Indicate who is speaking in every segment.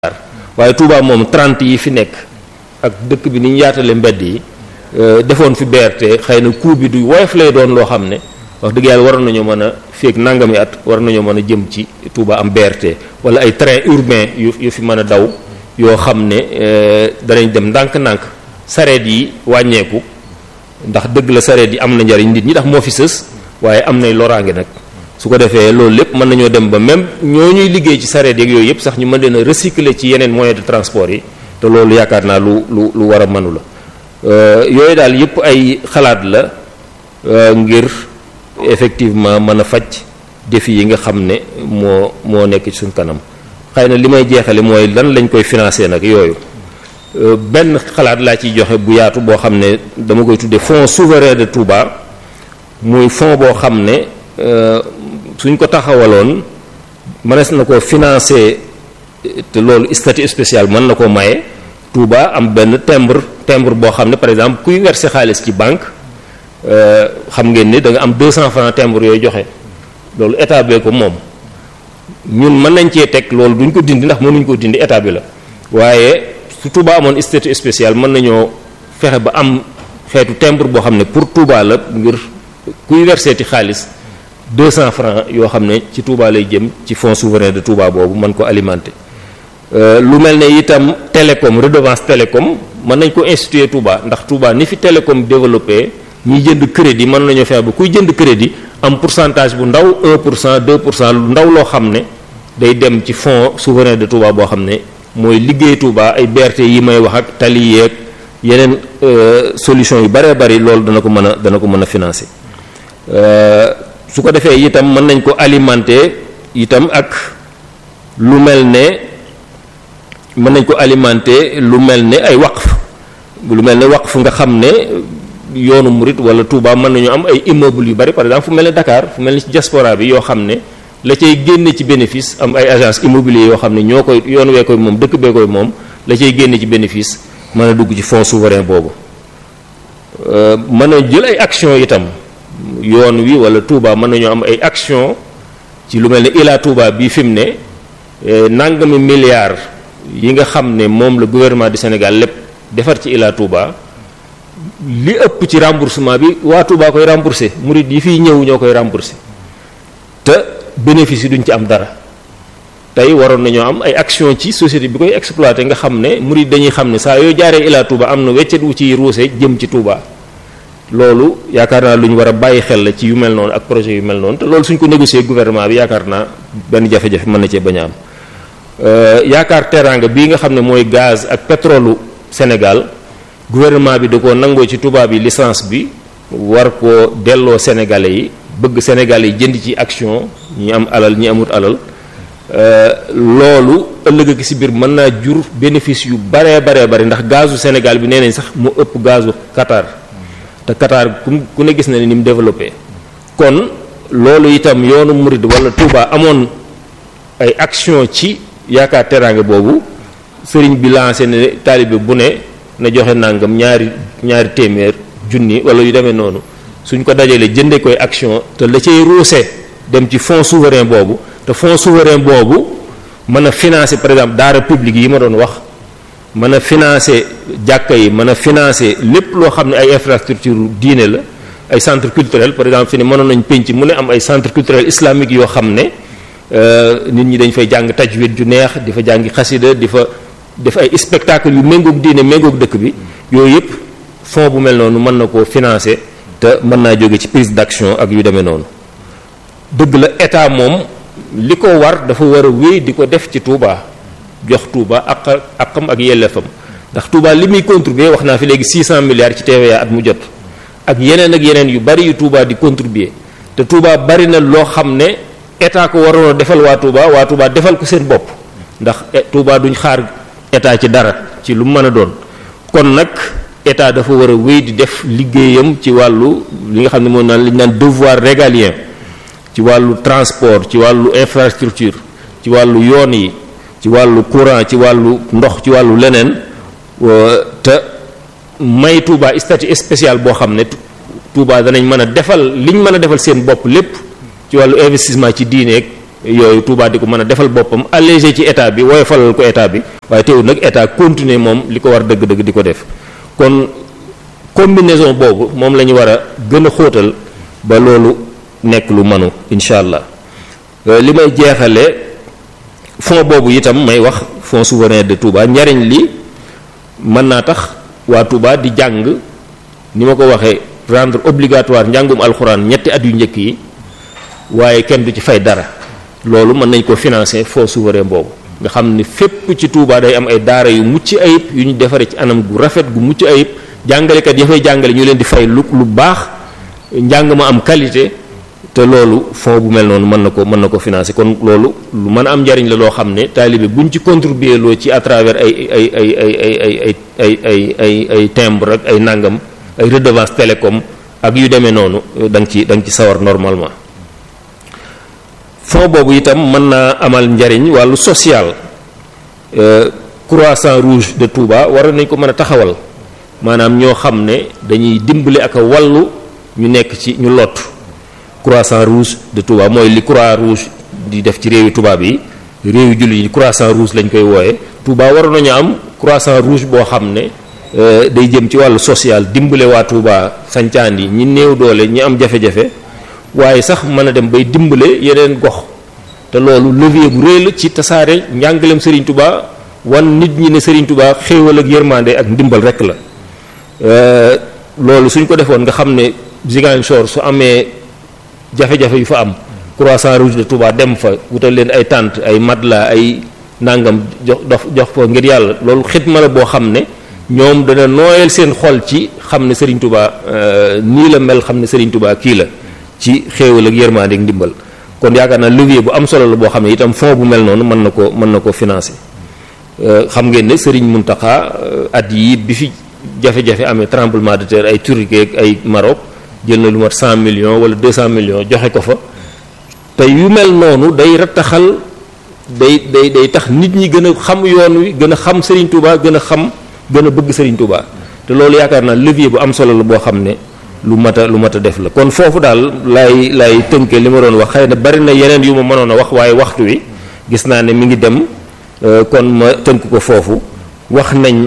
Speaker 1: waaye Touba moom 30 yi fi nekk ak dëkk bi ni ñu yaatale mbedd yi defoon fi BRT xëy na coût bi du woyof lay doon loo xam ne wax dëgg yàlla waroon nañoo mën a feeg nangami at war nañoo mën a jëm ci Touba am BRT wala ay train urbain yu fi mën a daw yoo xam ne danañ dem ndànk-ndànk sareet yi wàññeeku ndax dëgg la sareet yi am na njariñ nit ñi ndax moo fi sës waaye am nay loraange nag su ko defee loolu lépp mën nañoo dem ba même ñoo ñuy liggéey ci sareet yeeg yooyu yëpp sax ñu mën leen a recycler ci yeneen moyens de transport yi te loolu yaakaar naa lu war a mënu la yooyu daal yëpp ay xalaat la ngir effectivement mën a faj défi yi nga xam ne moo nekk ci suñ kanam xëy na li may jeexale mooy lan lañ koy financer nag yooyu benn xalaat laa ciy joxe bu yaatu boo xam ne dama koy tuddee fonds souverain de Touba muy fonds boo xam ne suñ ko taxawaloon mënees na ko financer te loolu statut spécial mën na ko maye Touba am benn timbre boo xam ne par exemple kuy verser xaalis ci banque xam ngeen ni da nga am 200 francs timbre yooyu joxe loolu état bee ko moom ñun mën nañ cee teg loolu duñ ko dindi ndax mënuñ ko dindi état bi la waaye su Touba amoon statut spécial mën nañoo fexe ba am xeetu timbre boo xam ne pour Touba la ngir kuy verser ti xaalis 200 francs yoo xam ne ci Touba lay jëm ci fonds souverain de Touba boobu mën ko alimenter lu mel ne itam télécom redevance télécom mën nañ ko instituer Touba ndax Touba ni fi télécom développé ñiy jënd crédit mën nañoo fexe ba kuy jënd crédit am pourcentage bu ndaw 1% 2% lu ndaw loo xam ne day dem ci fonds souverain de Touba boo xam ne mooy liggéey Touba ay BRT yi may wax ak tali yeeg yeneen solution yu bëree bëri loolu dana ko mën a financer su ko defee itam mën nañ ko alimenter itam ak lu mel ne mën nañ ko alimenter lu mel ne ay waqf nga xam ne yoonu murit wala Touba mën nañu am ay immeuble yu bari par exemple fu mel ne Dakar fu mel ne ci diaspora bi yoo xam ne la cay génne ci bénéfice am ay agence immobilier yoo xam ne ñoo koy yoon wee koy moom dëkk bee koy moom la cay génne ci bénéfice mën a dugg ci fonds souverain boobu mën a jël ay action itam yoon wi wala Touba mën nañoo am ay action ci lu mel ne Ila Touba bii fi mu ne nangami milliards yi nga xam ne moom la gouvernement du Sénégal lépp defar ci Ila Touba li ëpp ci remboursement bi waa Touba koy rembourser murid yi fiy ñëw ñoo koy rembourser te bénéfice yi duñ ci am dara tey waroon nañoo am ay action ci société bi koy exploiter nga xam ne murid dañuy xam ne saa yoo jaaree Ila Touba am na weccet wu ciy ruuse jëm ci Touba loolu yaakaar naa lu ñu war a bàyyi xel la ci yu mel noonu ak projet yu mel noonu te loolu suñ ko négocier gouvernement bi yaakaar naa benn jafe-jafe mën na cee bañ a am yaakaar teraanga bii nga xam ne mooy gaz ak pétrole Sénégal gouvernement bi da ko nangoo ci Touba bi licence bi war koo delloo Sénégalais yi bëgg Sénégalais yi jënd ci action ñi am alal ñi amut alal loolu ëllëg ak si biir mën naa jur bénéfice yu baree ndax gazu Sénégal bi nee nañ sax mu ëpp gazu Qatar te Qatar ku ne gis na ni mu développé kon loolu itam yoonu murid wala Touba amoon ay action ci yaakaar teraanga boobu sëriñ bi lancé ne taalibe bu ne na joxe nangam ñaari téeméer junni wala yu demee noonu suñ ko dajalee jënde koy action te la cay ruuse dem ci fonds souverain boobu te fonds souverain boobu mën a financer par exemple daara publique yi ma doon wax mën a financer jàkka yi mën a financer lépp loo xam ne ay infrastructure diine la ay centre culturel par exemple fi ne mënoon nañ penc mu ne am ay centre culturel islamique yoo xam ne nit ñi dañ fay jàng tajwid ju neex di fa jàngi xasida di fa def ay spectacle yu méngoog diine méngoog dëkk bi yooyu yëpp fonds bu mel noonu mën na koo financer te mën naa jóge ci prise d'action ak yu demee noonu dëgg la état moom li ko war dafa war a wéy di ko def ci Touba jox Touba akam ak yelleefam ndax Touba li muy contribuer wax naa fi léegi 600 milliards ci TVA at mu jot ak yeneen yu bari yu Touba di contribuer te Touba bari na loo xam ne état ko waroon a defal waa Touba defal ko seen bopp ndax Touba duñ xaar état ci dara ci lu mu mën a doon kon nag état dafa war a wéy di def liggéeyam ci wàllu li nga xam ne moom naan li ñu naan devoir régalien ci wàllu transport ci wàllu infrastructure ci wàllu yoon yi ci wàllu courant ci wàllu ndox ci wàllu leneen te may Touba statut spécial boo xam ne Touba danañ mën a defal liñ mën a defal seen bopp lépp ci wàllu investissement ci diineeg yooyu Touba di ko mën a defal boppam allégé ci état bi wooy falal ko état bi waaye teewul nag état continuer moom li ko war dëgg-dëgg di ko def kon combinaison boobu moom la ñu war a gën a xóotal ba loolu nekk lu manu incha allah li may jeexale fonds boobu itam may wax fonds souverain de Touba njariñ li mën naa tax waa Touba di jàng ni ma ko waxee rendre obligatoire njàngum alxuraan ñetti at yu njëkk yi waaye kenn du ci fay dara loolu mën nañ ko financer fonds souverain boobu nga xam ni fépp ci Touba day am ay daara yu mucc ayib yu ñu defaree ci anam gu rafet gu mucc ayib jàngalekat ya fay jàngale ñu leen di fay lu baax njàng ma am qualité te loolu fonds bu mel noonu mën na ko financer kon loolu lu mën a am njariñ la loo xam ne taalibe buñ ci contribuer loo ci à travers ay timbre ak ay nangam ay redevance télécom ak yu demee noonu da nga ci sawar normalement fonds boobu itam mën naa amal njariñ wàllu social Croissant Rouge de Touba war nañ ko mën a taxawal maanaam ñoo xam ne dañuy dimbali ak a wàllu ñu nekk ci ñu lott Croissant Rouge de Touba mooy li Croix Rouge di def ci réewi tubaab yi réewi jullit yi Croissant Rouge lañ koy wooye Touba waroon nañu am Croissant Rouge boo xam ne day jëm ci wàllu social dimbale waa Touba sancaan yi ñi néew doole ñi am jafe-jafe waaye sax mën a dem bay dimbale yeneen gox te loolu levier bu rëy la ci tasaare njàngaleem Serigne Touba wan nit ñi ne Serigne Touba xéewal ak yërmande ak ndimbal rek la loolu suñ ko defoon nga xam ne Ziguinchor su amee jafe-jafe yu fa am Croissant Rouge de Touba dem fa wutal leen ay tente ay matelas ay nangam jox fa ngir yàlla loolu xidma la boo xam ne ñoom dana nooyal seen xol ci xam ne Serigne Touba nii la mel xam ne Serigne Touba kii la ci xéewal ak yërmande ak ndimbal kon yaakaar naa levier bu am solo la boo xam ne itam fonds bu mel noonu mën na ko financer xam ngeen ne Serigne Mountakha at yi bi fi jafe-jafe amee tremblement de terre ay Turquie ak ay Maroc jël na lu mat 100 millions wala 200 millions joxe ko fa te yu mel noonu day rattaxal day tax nit ñi gën a xam yoon wi gën a xam Serigne Touba gën a bëgg Serigne Touba te loolu yaakaar naa levier bu am solo la boo xam ne lu mat a def la kon foofu daal lay tënke li ma doon wax xëy na bari na yeneen yu ma mënoon a wax waaye waxtu wi gis naa ne mi ngi dem kon ma tënk ko foofu wax nañ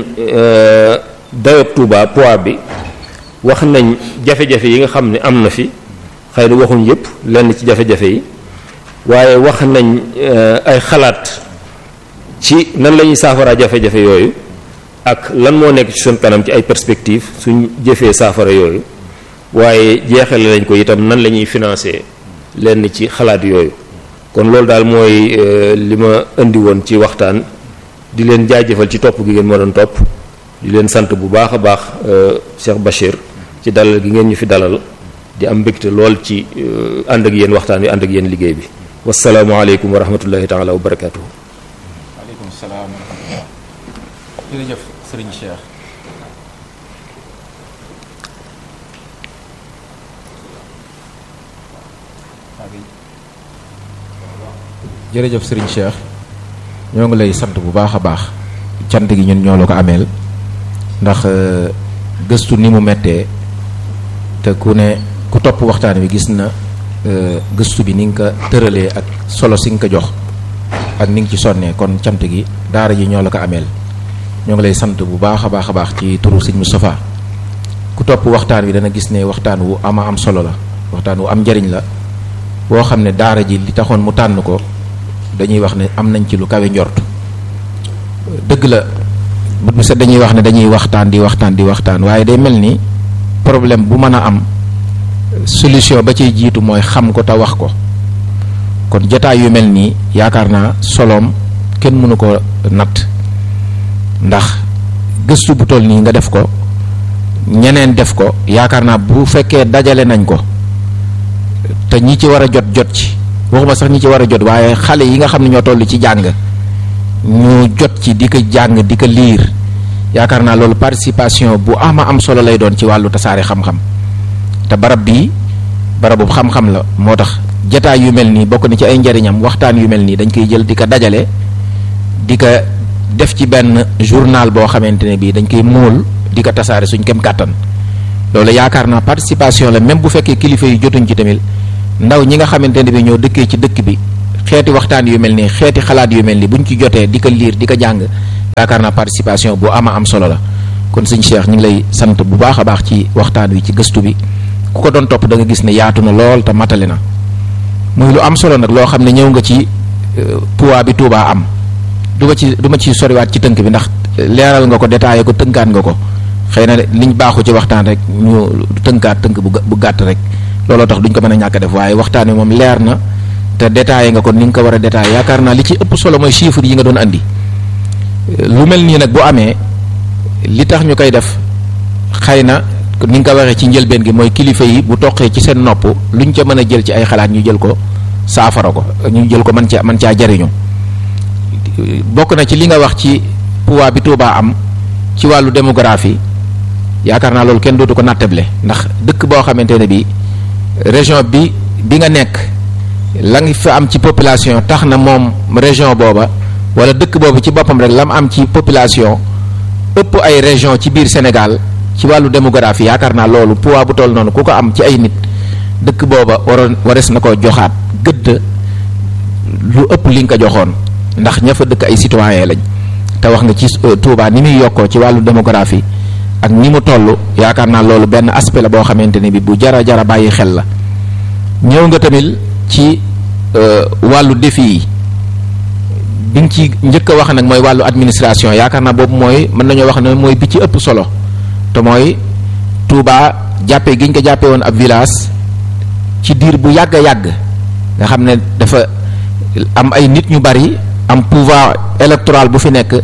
Speaker 1: dayob Touba poids bi wax nañ jafe-jafe yi nga xam ne am na fi xëy na waxuñ yëpp lenn ci jafe-jafe yi waaye wax nañ ay xalaat ci nan la ñuy saafaraa jafe-jafe yooyu ak lan moo nekk ci suñ kanam ci ay perspectives suñ jëfee saafara yooyu waaye jeexale nañ ko itam nan la ñuy financer lenn ci xalaat yooyu kon loolu daal mooy li ma indi woon ci waxtaan di leen jaajëfal ci topp gi ngeen ma doon topp di leen sant bu baax a baax Cheikh Bachir ci dalal gi ngeen ñu fi dalal di am mbégte lool ci ànd ak yéen waxtaan wi ànd ak yéen liggéey bi wasalaamualeykum wa rahmatullahi taala wa barakatuhu.
Speaker 2: waaleykum salaam wa rahmatullah. jërëjëf Serigne Cheikh. jërëjëf Serigne Cheikh ñoo ngi lay sant bu baax a baax cant gi ñun ñoo la ko ameel ndax gëstu ni mu mettee te ku topp waxtaan wi gis na gëstu bi ni nga ko tëralee ak solo si nga ko jox ak ni nga ci sonnee kon cant gi daara ji ñoo la ko ameel ñoo ngi lay sant bu baax a baax ci turu Sëñ Moustapha ku topp waxtaan wi dana gis ne waxtaan wu am solo la waxtaan wu am njariñ la boo xam ne daara ji li taxoon mu tànn ko dañuy wax ne am nañ ci lu kawe njort dëgg la bu set dañuy wax ne dañuy waxtaan di waxtaan waaye day mel ni problème bu mën a am solution ba ciy jiitu mooy xam ko te wax ko kon jataay yu mel nii yaakaar naa soloom kenn mënu ko natt ndax gëstu bu toll nii nga def ko ñeneen def ko yaakaar naa bu fekkee dajale nañ ko te ñi ci war a jot ci waxuma sax ñi ci war a jot waaye xale yi nga xam ne ñoo toll ci jàng ñu jot ci di ko jàng di ko liir yaakaar naa loolu participation bu am solo lay doon ci wàllu tasaare xam-xam te barab bii barabu xam-xam la moo tax jataay yu mel nii bokk na ci ay njariñam waxtaan yu mel nii dañ koy jël di ko dajale di ko def ci benn journal boo xamante ne bii dañ koy móol di ko tasaare suñ kem kàttan loolu yaakaar naa participation la même bu fekkee kilifa yi jotuñ ci tamit ndaw ñi nga xamante ne bi ñoo dëkkee ci dëkk bi xeeti waxtaan yu mel nii xeeti xalaat yu mel nii buñ ci jotee di ko liir di ko jàng yaakaar naa participation bu am solo la. kon sëñ Cheikh ñu ngi lay sant bu baax a baax ci waxtaan wi ci gëstu bi ku ko doon topp da nga gis ne yaatu na lool te matale na muy lu am solo nag loo xam ne ñëw nga ci poids bi Touba am du ma ci soriwaat ci tënk bi ndax leeral nga ko détaillé ko tënkaat nga ko xëy na liñ baaxu ci waxtaan rek ñu tënkaat tënk bu gàtt rek looloo tax duñ ko mën a ñàkk def waaye waxtaan wi moom leer na te détaillé nga ko ni nga ko war a détaillé yaakaar naa li ci ëpp solo mooy chiffres yi nga doon andi lu mel nii nag bu amee li tax ñu koy def xëy na ni nga ko waxee ci njëlbeen gi mooy kilifa yi bu toqee ci seen nopp luñ ca mën a jël ci ay xalaat ñu jël ko saafara ko ñu jël ko mën caa jariñu bokk na ci li nga wax ci poids bi Touba am ci wàllu démographie yaakaar naa loolu kenn dootu ko nattable ndax dëkk boo xamante ne bi région bi nga nekk la nga fa am ci population tax na moom région booba wala dëkk boobu ci boppam rek la mu am ci population ëpp ay région ci biir Sénégal ci wàllu démographie yaakaar naa loolu poids bu toll noonu ku ko am ci ay nit dëkk booba wares na ko joxaat gëdd lu ëpp li nga ko joxoon ndax ña fa dëkk ay citoyen lañ te wax nga ci Touba ni muy yokkoo ci wàllu démographie ak ni mu toll yaakaar naa loolu benn aspect la boo xamante ne bi bu jara bàyyi xel la ñëw nga tamit ci wàllu défi yi bi nga ci njëkk a wax nag mooy wàllu administration yaakaar naa boobu mooy mën nañoo wax ne mooy bi ci ëpp solo te mooy Touba jàppe gi ñu ko jàppe woon ab village ci diir bu yàgg a yàgg nga xam ne dafa am ay nit ñu bari am pouvoir électoral bu fi nekk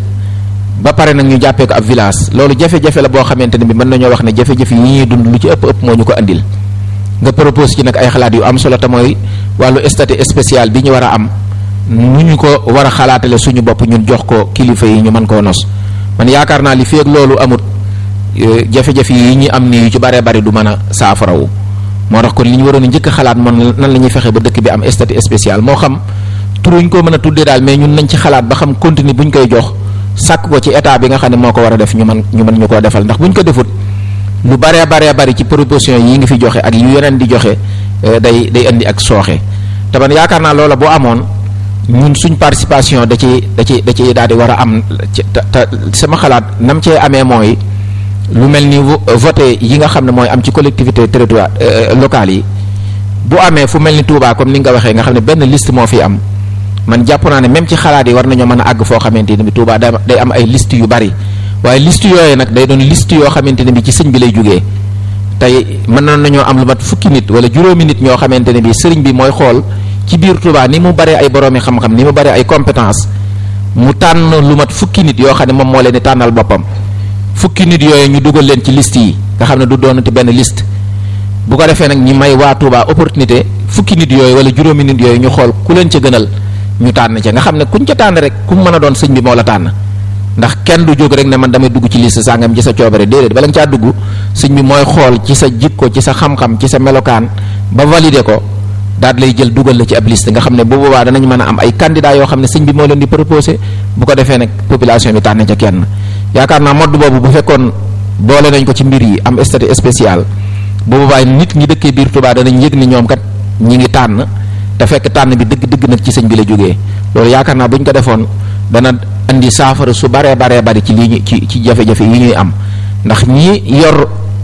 Speaker 2: ba pare nag ñu jàppee ko ab village loolu jafe-jafe la boo xamante ne bi mën nañoo wax ne jafe-jafe yi ñuy dund lu ci ëpp moo ñu ko andil nga propose ci nag ay xalaat yu am solo te mooy wàllu statut spécial bi ñu war a am nu ñu ko war a xalaatale suñu bopp ñun jox ko kilifa yi ñu mën koo nos man yaakaar naa li fi ak loolu amut jafe-jafe yi ñu am nii yu ci baree bari du mën a saafarawu moo tax kon li ñu waroon a njëkk a xalaat moom nan la ñuy fexe ba dëkk bi am statut spécial moo xam turuñ ko mën a tuddee daal mais ñun nañ ci xalaat ba xam continue bu ñu koy jox sàkk ko ci état bi nga xam ne moo ko war a def ñu mën ñu koo defal ndax bu ñu ko defut lu baree bari ci proposition yi ngi fi joxe ak yu yeneen di joxe day indi ak sooxe te man yaakaar naa loola boo amoon ñun suñ participation da ci daal di war a am te sama xalaat nam cee amee mooy lu mel ni voté yi nga xam ne mooy am ci collectivité territoire locales yi bu amee fu mel ni Touba comme ni nga waxee nga xam ne benn liste moo fi am man jàpp naa ne même ci xalaat yi war nañoo mën a àgg foo xamante ne bi Touba day am ay liste yu bari waaye liste yooyu nag day doon liste yoo xamante ne bi ci sëñ bi lay jógee tey mën nañoo am lu mat fukki nit wala juróomi nit ñoo xamante ne bi sëriñ bi mooy xool ci biir Touba ni mu bare ay boroomi xam-xam ni mu bare ay compétence mu tànn lu mat fukki nit yoo xam ne moom moo leen di tànnal boppam fukki nit yooyu ñu dugal leen ci liste yi nga xam ne du doonati benn liste bu ko defee nag ñi may waa Touba opportunité fukki nit yooyu wala juróomi nit yooyu ñu xool ku leen ca gënal ñu tànn ca nga xam ne kuñ ca tànn rek ku mën a doon sëñ bi moo la tànn ndax kenn du jóg rek ne man damay dugg ci liste sàngam ci sa coobare déedéet bala nga caa dugg sëñ bi mooy xool ci sa jikko ci sa xam-xam ci sa melokaan ba valider ko daal lay jël dugal la ci ab liste nga xam ne bu boobaa danañ mën a am ay candidats yoo xam ne sëñ bi moo leen di proposé bu ko defee nag population bi tànn ca kenn yaakaar naa modd boobu bu fekkoon boole nañ ko ci mbir yi am statut spécial bu boobaa nit ñi dëkkee biir Touba danañ yëg ni ñoom kat ñi ngi tànn te fekk tànn bi dëgg nag ci sëñ bi la jógee loolu yaakaar naa bu ñu ko defoon dana andi saafara su baree bari ci lii ñu ci jafe-jafe yi ñuy am ndax ñi yor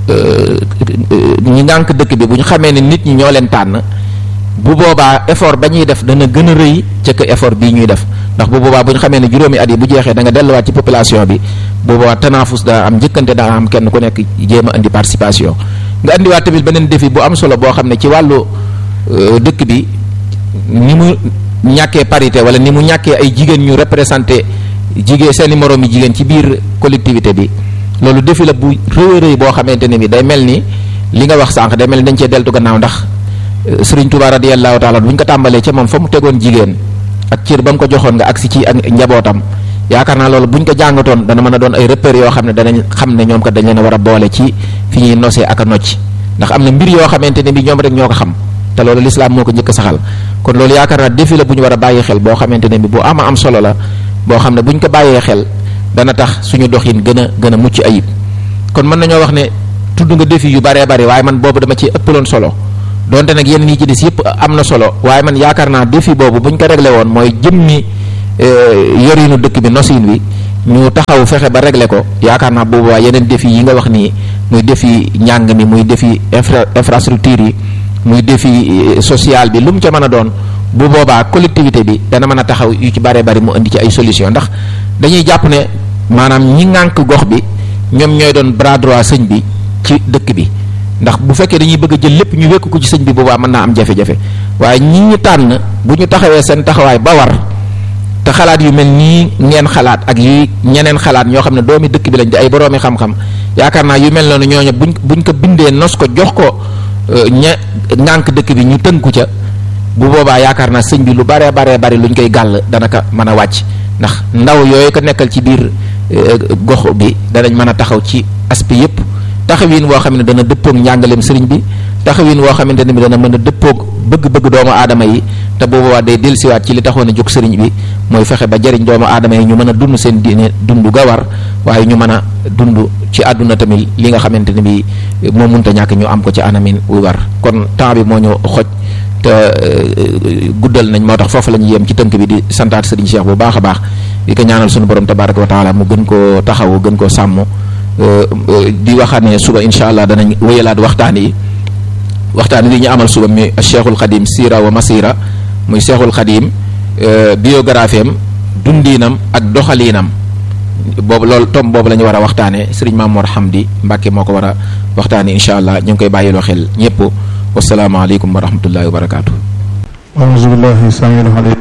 Speaker 2: ñi ngànk dëkk bi bu ñu xamee ne nit ñi ñoo leen tànn bu boobaa effort ba ñuy def dana gën a rëy ca que effort bii ñuy def ndax bu boobaa bu ñu xamee ne juróomi at yi bu jeexee da nga delluwaat ci population bi bu boobaa tanaafus daa am njëkkante daa am kenn ku nekk jéem a indi participation nga indiwaat tamit beneen défi bu am solo boo xam ne ci wàllu dëkk bi ni mu ñàkkee parité wala ni mu ñàkkee ay jigéen ñu représenté jigéen seeni moroom yi jigéen ci biir collectivité bi loolu défi la bu rëy boo xamante ne bi day mel ni li nga wax sànq day mel ni dañ cee deltu gannaaw ndax Sëriñ Tuubaa radiyallahu taala bu ñu ko tàmbalee ca moom fa mu tegoon jigéen ak cër ba mu ko joxoon nga agsi ci ak njabootam yaakaar naa loolu bu ñu ko jàngatoon dana mën a doon ay repères yoo xam ne danañ xam ne ñoom kat dañ leen a war a boole ci fi ñuy nosee ak a nocc ndax am na mbir yoo xamante ne bi ñoom rek ñoo ko xam te loolu lislaam moo ko njëkk a saxal kon loolu yaakaar naa défi la bu ñu war a bàyyi xel boo xamante ne bi bu am solo la boo xam ne bu ñu ko bàyyee xel dana tax suñu doxin gën a mucc ayib kon mën nañoo wax ne tudd nga défi yu baree bari waaye man boobu dama ci ëppaloon solo donte nag yeneen yi ci des yëpp am na solo waaye man yaakaar naa défi boobu buñ ko réglé woon mooy jëmmi yorinu dëkk bi nosin wi ñu taxaw fexe ba réglé ko yaakaar naa boobu waa yeneen défi yi nga wax nii muy défi njàng mi muy défi infrastructure yi muy défi social bi lu mu ca mën a doon bu boobaa collectivité bi dana mën a taxaw yu ci bare bari mu indi ci ay solution ndax dañuy jàpp ne maanaam ñi ŋànk gox bi ñoom ñooy doon bras droit sëñ bi ci dëkk bi ndax bu fekkee dañuy bëgg a jël lépp ñu wekk ko ci sëñ bi boobaa mën naa am jafe-jafe waaye ñi ñu tànn bu ñu taxawee seen taxawaay ba war te xalaat yu mel nii ngeen xalaat ak yi ñeneen xalaat ñoo xam ne doomi dëkk bi lañ di ay boroomi xam-xam yaakaar naa yu mel noonu ñooñu buñ ko bindee nos ko jox ko ña ŋànk dëkk bi ñu tënku ca bu boobaa yaakaar naa sëñ bi lu baree bari luñ koy gàll dana ko mën a wàcc ndax ndaw yooyu ko nekkal ci biir gox bi danañ mën a taxaw ci aspect yépp taxawin woo xam ne dana dëppoog njàngaleem sëriñ bi taxawin woo xamante ne bi dana mën a dëppoog bëgg-bëgg doomu aadama yi te bu boobaa day dellusiwaat ci li taxoon a jóg sëriñ bi mooy fexe ba jariñ doomu aadama yi ñu mën a dund seen diine dund ga war waaye ñu mën a dund ci àdduna tamit li nga xamante ne bi moo munta ñàkk ñu am ko ci anamin wu war kon temps bi moo ñu xoj te guddal nañ moo tax foofu la ñu yem ci tënk bi di santaat sëriñ Cheikh bu baax a baax di ko ñaanal suñu borom tabaraka wa taala mu gën koo taxawu gën koo sàmm di waxaat ne suba incha allah danañ wéyalaat waxtaan yi ñu amal suba mi Cheikhul Khadim sira wa masira muy Cheikhul Khadim biographie am dundiinam ak doxaliinam boobu loolu tom boobu la ñu war a waxtaanee Serigne Mamour Hamdi Mbacke moo ko war a waxtaanee incha allah ñu ngi koy bàyyiloo xel ñëpp wasalaamaaleykum wa rahmatullahi wa barakaatu.
Speaker 3: auzu billahi samiil alim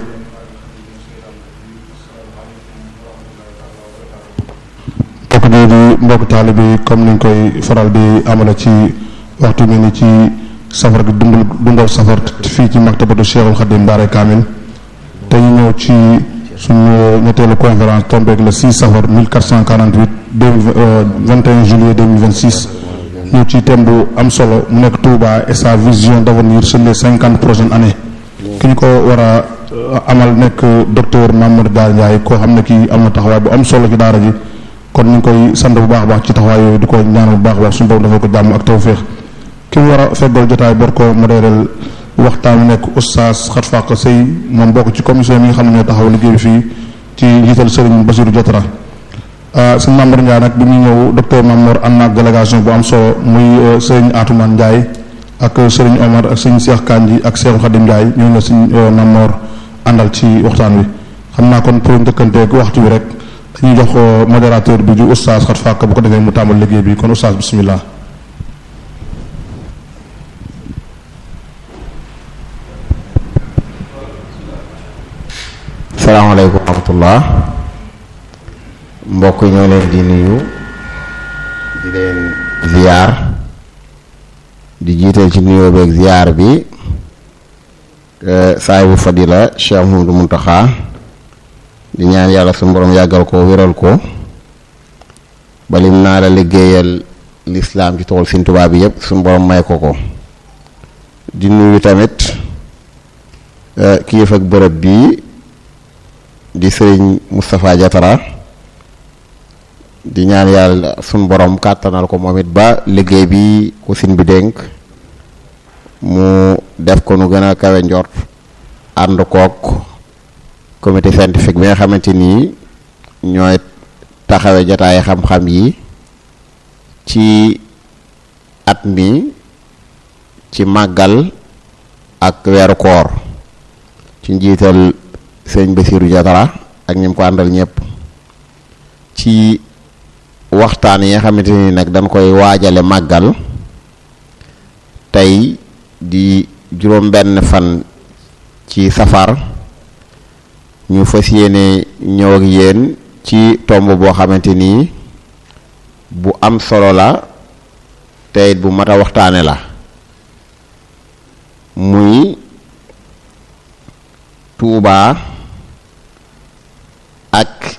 Speaker 3: mbokk taalibe yi comme niñ koy faral di amala ci waxtu mi ni ci safar gi dundal safar fii ci maktabatu Cheikhul Khadim Daaray Kaamil te ñu ñëw ci suñu ñetteelu conférence tombeeg le 6 safar 1448 21 juillet 2026 ñu ci thème bu am solo mu nekk Touba et sa vision d'avenir sur les 50 prochaines années ki ñu ko war a amal nekk docteur Mamour Diarra Ndiaye koo xam ne kii am na taxawaay bu am solo ci daara ji kon ñu ngi koy sant bu baax a baax ci taxawaay yooyu di ko ñaanal bu baax a baax suñu borom dafa ko jàmm ak tawféex ki mu war a feggool jotaay bor ko modéreel waxtaan wi nekk oustaz Xat Faq Sëy moom bokk ci commission yi nga xam ne ñoo taxaw liggéey bi fii ci njiital Serigne Bassirou Diatara sëñ Mamour Ndiaye nag bi ñu ñëw docteur Mamour ànd na ak délégation bu am solo muy Serigne Atoumane Ndiaye ak Serigne Omar ak Serigne Cheikh Kandji ak Cheikhul Khadim Ndiaye ñooñu la sëñ Mamour àndal ci waxtaan wi xam naa kon pour njëkkanteeg waxtu wi rek dañuy jox modérateur bi di oustaz Xat Faq bu ko defee mu tàmbal liggéey bi kon oustaz bismillah.
Speaker 4: salaamaaleykum wa rahmatullah mbokk yi ñoo leen di nuyu di leen ziyaar di jiital ci nuyoo beeg ziyaar bi saahibu fadila Cheikh Mouhamadou Mountakha di ñaan yàlla suñu borom yàggal ko wéral ko balim naa la liggéeyal lislaam ci tool Sëriñ Tuubaa bi yépp suñu borom may ko ko di nuyu tamit kilifa ak bërëb bi di sëriñ Moustapha Diatara di ñaan yàlla suñ borom kàttanal ko moom it ba liggéey bi ku sin bi dénk mu def ko nu gën a kawe njort ànd kook comité scientifique bi nga xamante nii ñooy taxawe jataay xam-xam yi ci at mi ci màggal ak weeru koor ci njiital sëñ Bassirou Diatara ak ñim ko àndal ñëpp ci waxtaan yi nga xamante ni nag dañ koy waajale màggal tey di juróom benn fan ci safar ñu fas yéene ñëw ak yéen ci tomb boo xamante ni bu am solo la tey bu mat a waxtaane la muy Touba ak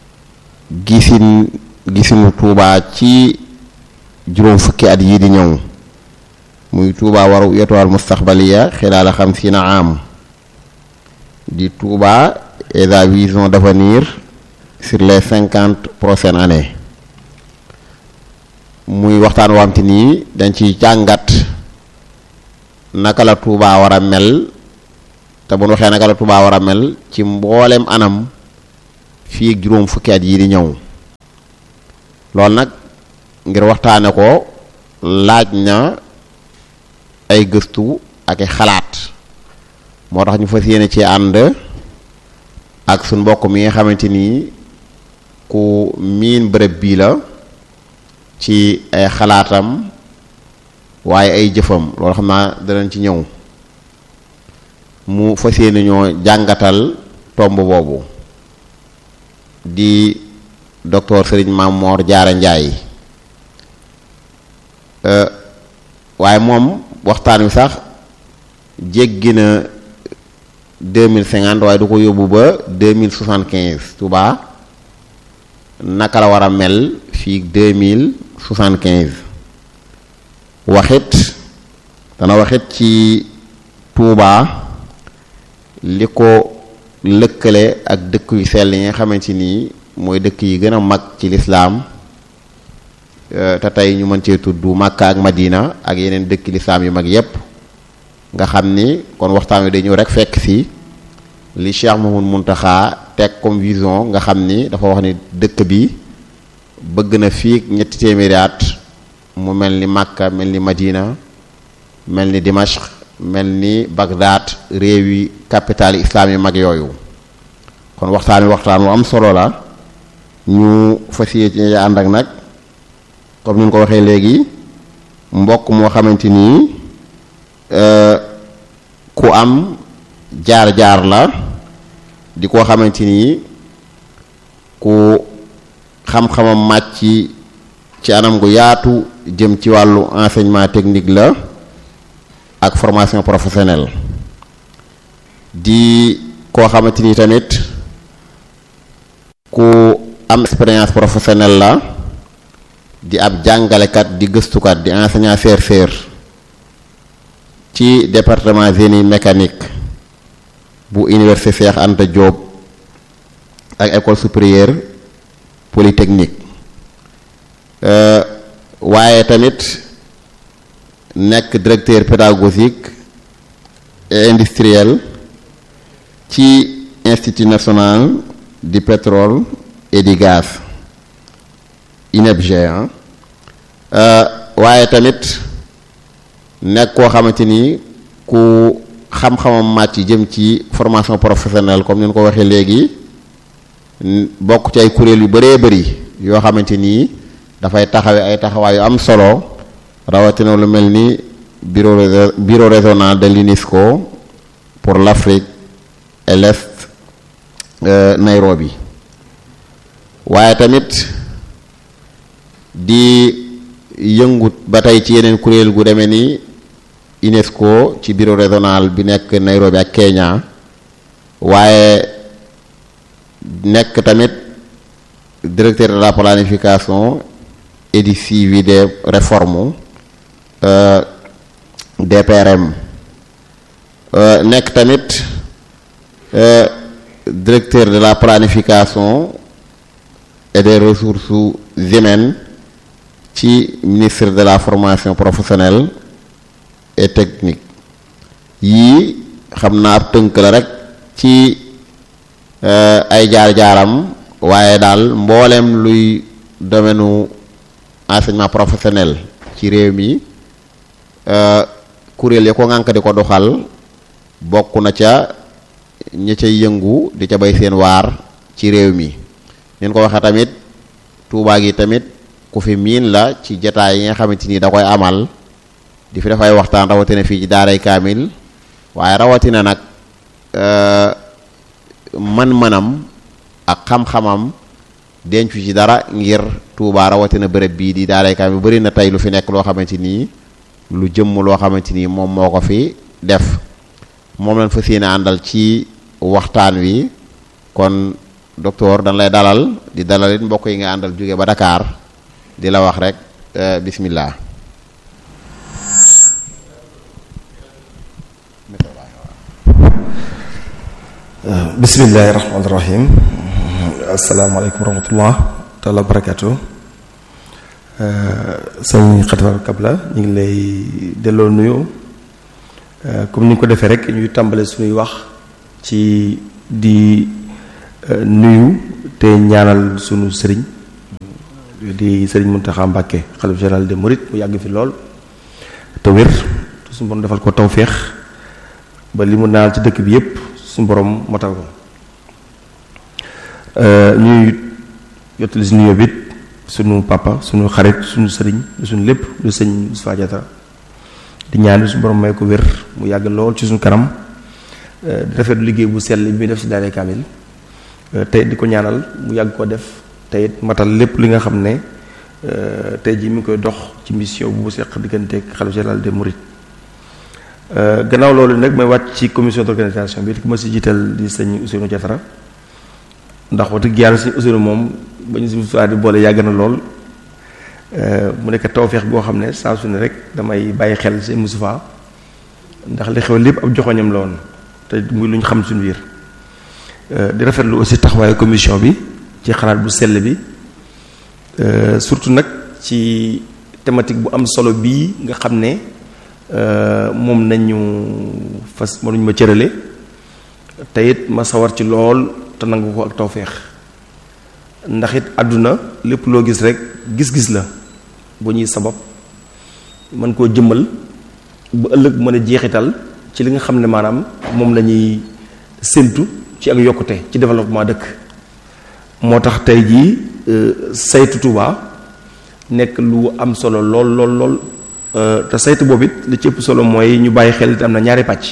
Speaker 4: gisinu Touba ci juróom fukki at yii di ñëw muy Touba waru yetuwal mustaqbaliya xilaala 50 am di Touba et la vision d'avenir sur les 50 prochaines années muy waxtaan wamte nii dañ ciy jàngat naka la Touba war a mel te bu ñu waxee naka la Touba war a mel ci mboolem anam fii ak juróom fukki at yii di ñëw loolu nag ngir waxtaane ko laaj na ay gëstu ak i xalaat moo tax ñu fas yéene ci ànd ak suñ mbokk mi nga xamante ni ku miin bërëb bii la ci ay xalaatam waaye ay jëfam loolu xam naa danañ ci ñëw mu fas yéene ñoo jàngatal tomb boobu di docteur Serigne Mamor Diarra Ndiaye waaye moom waxtaan wi sax jéggi na 2050 waaye du ko yóbbu ba 2075 Touba naka la war a mel fii 2075 dana waxit ci Touba li ko lëkkale ak dëkk yu sell yi nga xamante ni mooy dëkk yi gën a mag ci lislaam te tey ñu mën cee tudd Makka ak Madina ak yeneen dëkki lislaam yu mag yépp nga xam ni kon waxtaan wi day ñëw rek fekk si li Cheikh Mouhamadou Mountakha teg comme vision nga xam ni dafa wax ni dëkk bi bëgg na fii ñetti téeméeri at mu mel ni Makka mel ni Madina mel ni Dimashq mel ni Bagdad réewi capital islam yu mag yooyu kon waxtaan wu am solo la ñu fas yéene ànd ak nag comme ni ñu ko waxee léegi mbokk moo xamante ni ku am jaar-jaar la di koo xamante ni ku xam-xamam màcc ci anam gu yaatu jëm ci wàllu enseignement technique la ak formation professionnelle di koo xamante ni tamit ku am expérience professionnelle la di ab jàngalekat di gëstukat di enseignant-chercheur ci département génie mécanique bu université Cheikh Anta Diop ak école supérieure polytechnique waaye tamit nekk directeur pédagogique et industriel ci institut national du pétrole et du gaz INEPG waaye tamit nekk koo xamante ni ku xam-xamam màcc jëm ci formation professionnelle comme ni ñu ko waxee léegi bokk ci ay kuréel yu bëree bëri yoo xamante ni dafay taxawe ay taxawaay yu am solo rawatina lu mel ni bureau régional de l'UNESCO pour l'Afrique et l'Est Nairobi waaye tamit di yëngut ba tey ci yeneen kuréel gu demee ni UNESCO ci bureau régional bi nekk Nairobi ak Kenya waaye nekk tamit directeur de la planification et du suivi des réformes DPRM nekk tamit directeur de la planification et des ressources humaines ci ministre de la formation professionnelle et technique yii xam naa ab tënk la rek ci ay jaar-jaaram waaye daal mboolem luy domaine enseignement professionnel ci réew mi kuréel ya ko ngànk di ko doxal bokk na ca ña cay yëngu di ca bay seen waar ci réew mi neen ko waxee tamit Tuubaa gi tamit ku fi miin la ci jataay yi nga xamante ni da koy amal di fi dafay waxtaan rawatina fii ci daaray kaamil waaye rawatina nag man-manam ak xam-xamam dencu ci dara ngir Tuubaa rawatina bërëb bii di daaray kaamil bari na tey lu fi nekk loo xamante ni lu jëmm loo xamante ni moom moo ko fi def moom lañ fas yéene àndal ci waxtaan wi kon docteur dañ lay dalal di dalal it mbokk yi nga àndal jóge ba Dakar di la wax rek bismillah
Speaker 5: bismillahi rahmaani rahim asalaamaaleykum wa rahmatullah taala wa barakatu sëñ Xalifa Kabla ñu ngi lay delloo nuyu comme ni ñu ko defee rek ñuy tàmbale suñuy wax ci di nuyu te ñaanal sunu sëriñ di sëriñ Mountakha Mbacké xalifa général des mourides mu yàgg fi lool te wér te suñu borom defal ko tawféex ba li mu naal ci dëkk bi yépp suñu borom motal ko ñuy yottali si nuyoo bit sunu papa sunu xarit sunu sëriñ suñu lépp lu sëñ Moustapha Diatara di ñaan suñu borom may ko wér mu yàgg lool ci suñu kanam di rafetlu liggéey bu sell bi muy def ci daare kaamil tey di ko ñaanal mu yàgg ko def tey matal lépp li nga xam ne tey jii mi ngi koy dox ci mission bu mu seq digganteeg xalifa général des mourides gannaaw loolu nag may wàcc ci commission d'organisation bi di ko ma si jiital di sëñ Ousseynou Diatara ndax wax dëgg yàlla sëñ Ousseynou moom ba ñu si di boole yàgg na lool mu nekk tawfeex boo xam ne saa su ne rek damay bàyyi xel sëñ Moustapha ndax li xew lépp ab joxoñam la woon te muy lu ñu xam suñu biir di rafetlu aussi taxawaayu commission bi ci xalaat bu sell bi surtout nag ci thématique bu am solo bii nga xam ne moom nañu fas mënuñ ma cërale te it ma sawar ci lool te nangu ko ak tawfeex ndax it àdduna lépp loo gis rek gis-gis la bu ñuy sabab mën koo jëmmal ba ëllëg mën a jeexital ci li nga xam ne maanaam moom la ñuy séntu ci ak yokkute ci développement dëkk moo tax tey jii saytu Touba nekk lu am solo lool lool lool te saytu boobu it li ci ëpp solo mooy ñu bàyyi xel te am na ñaari pàcc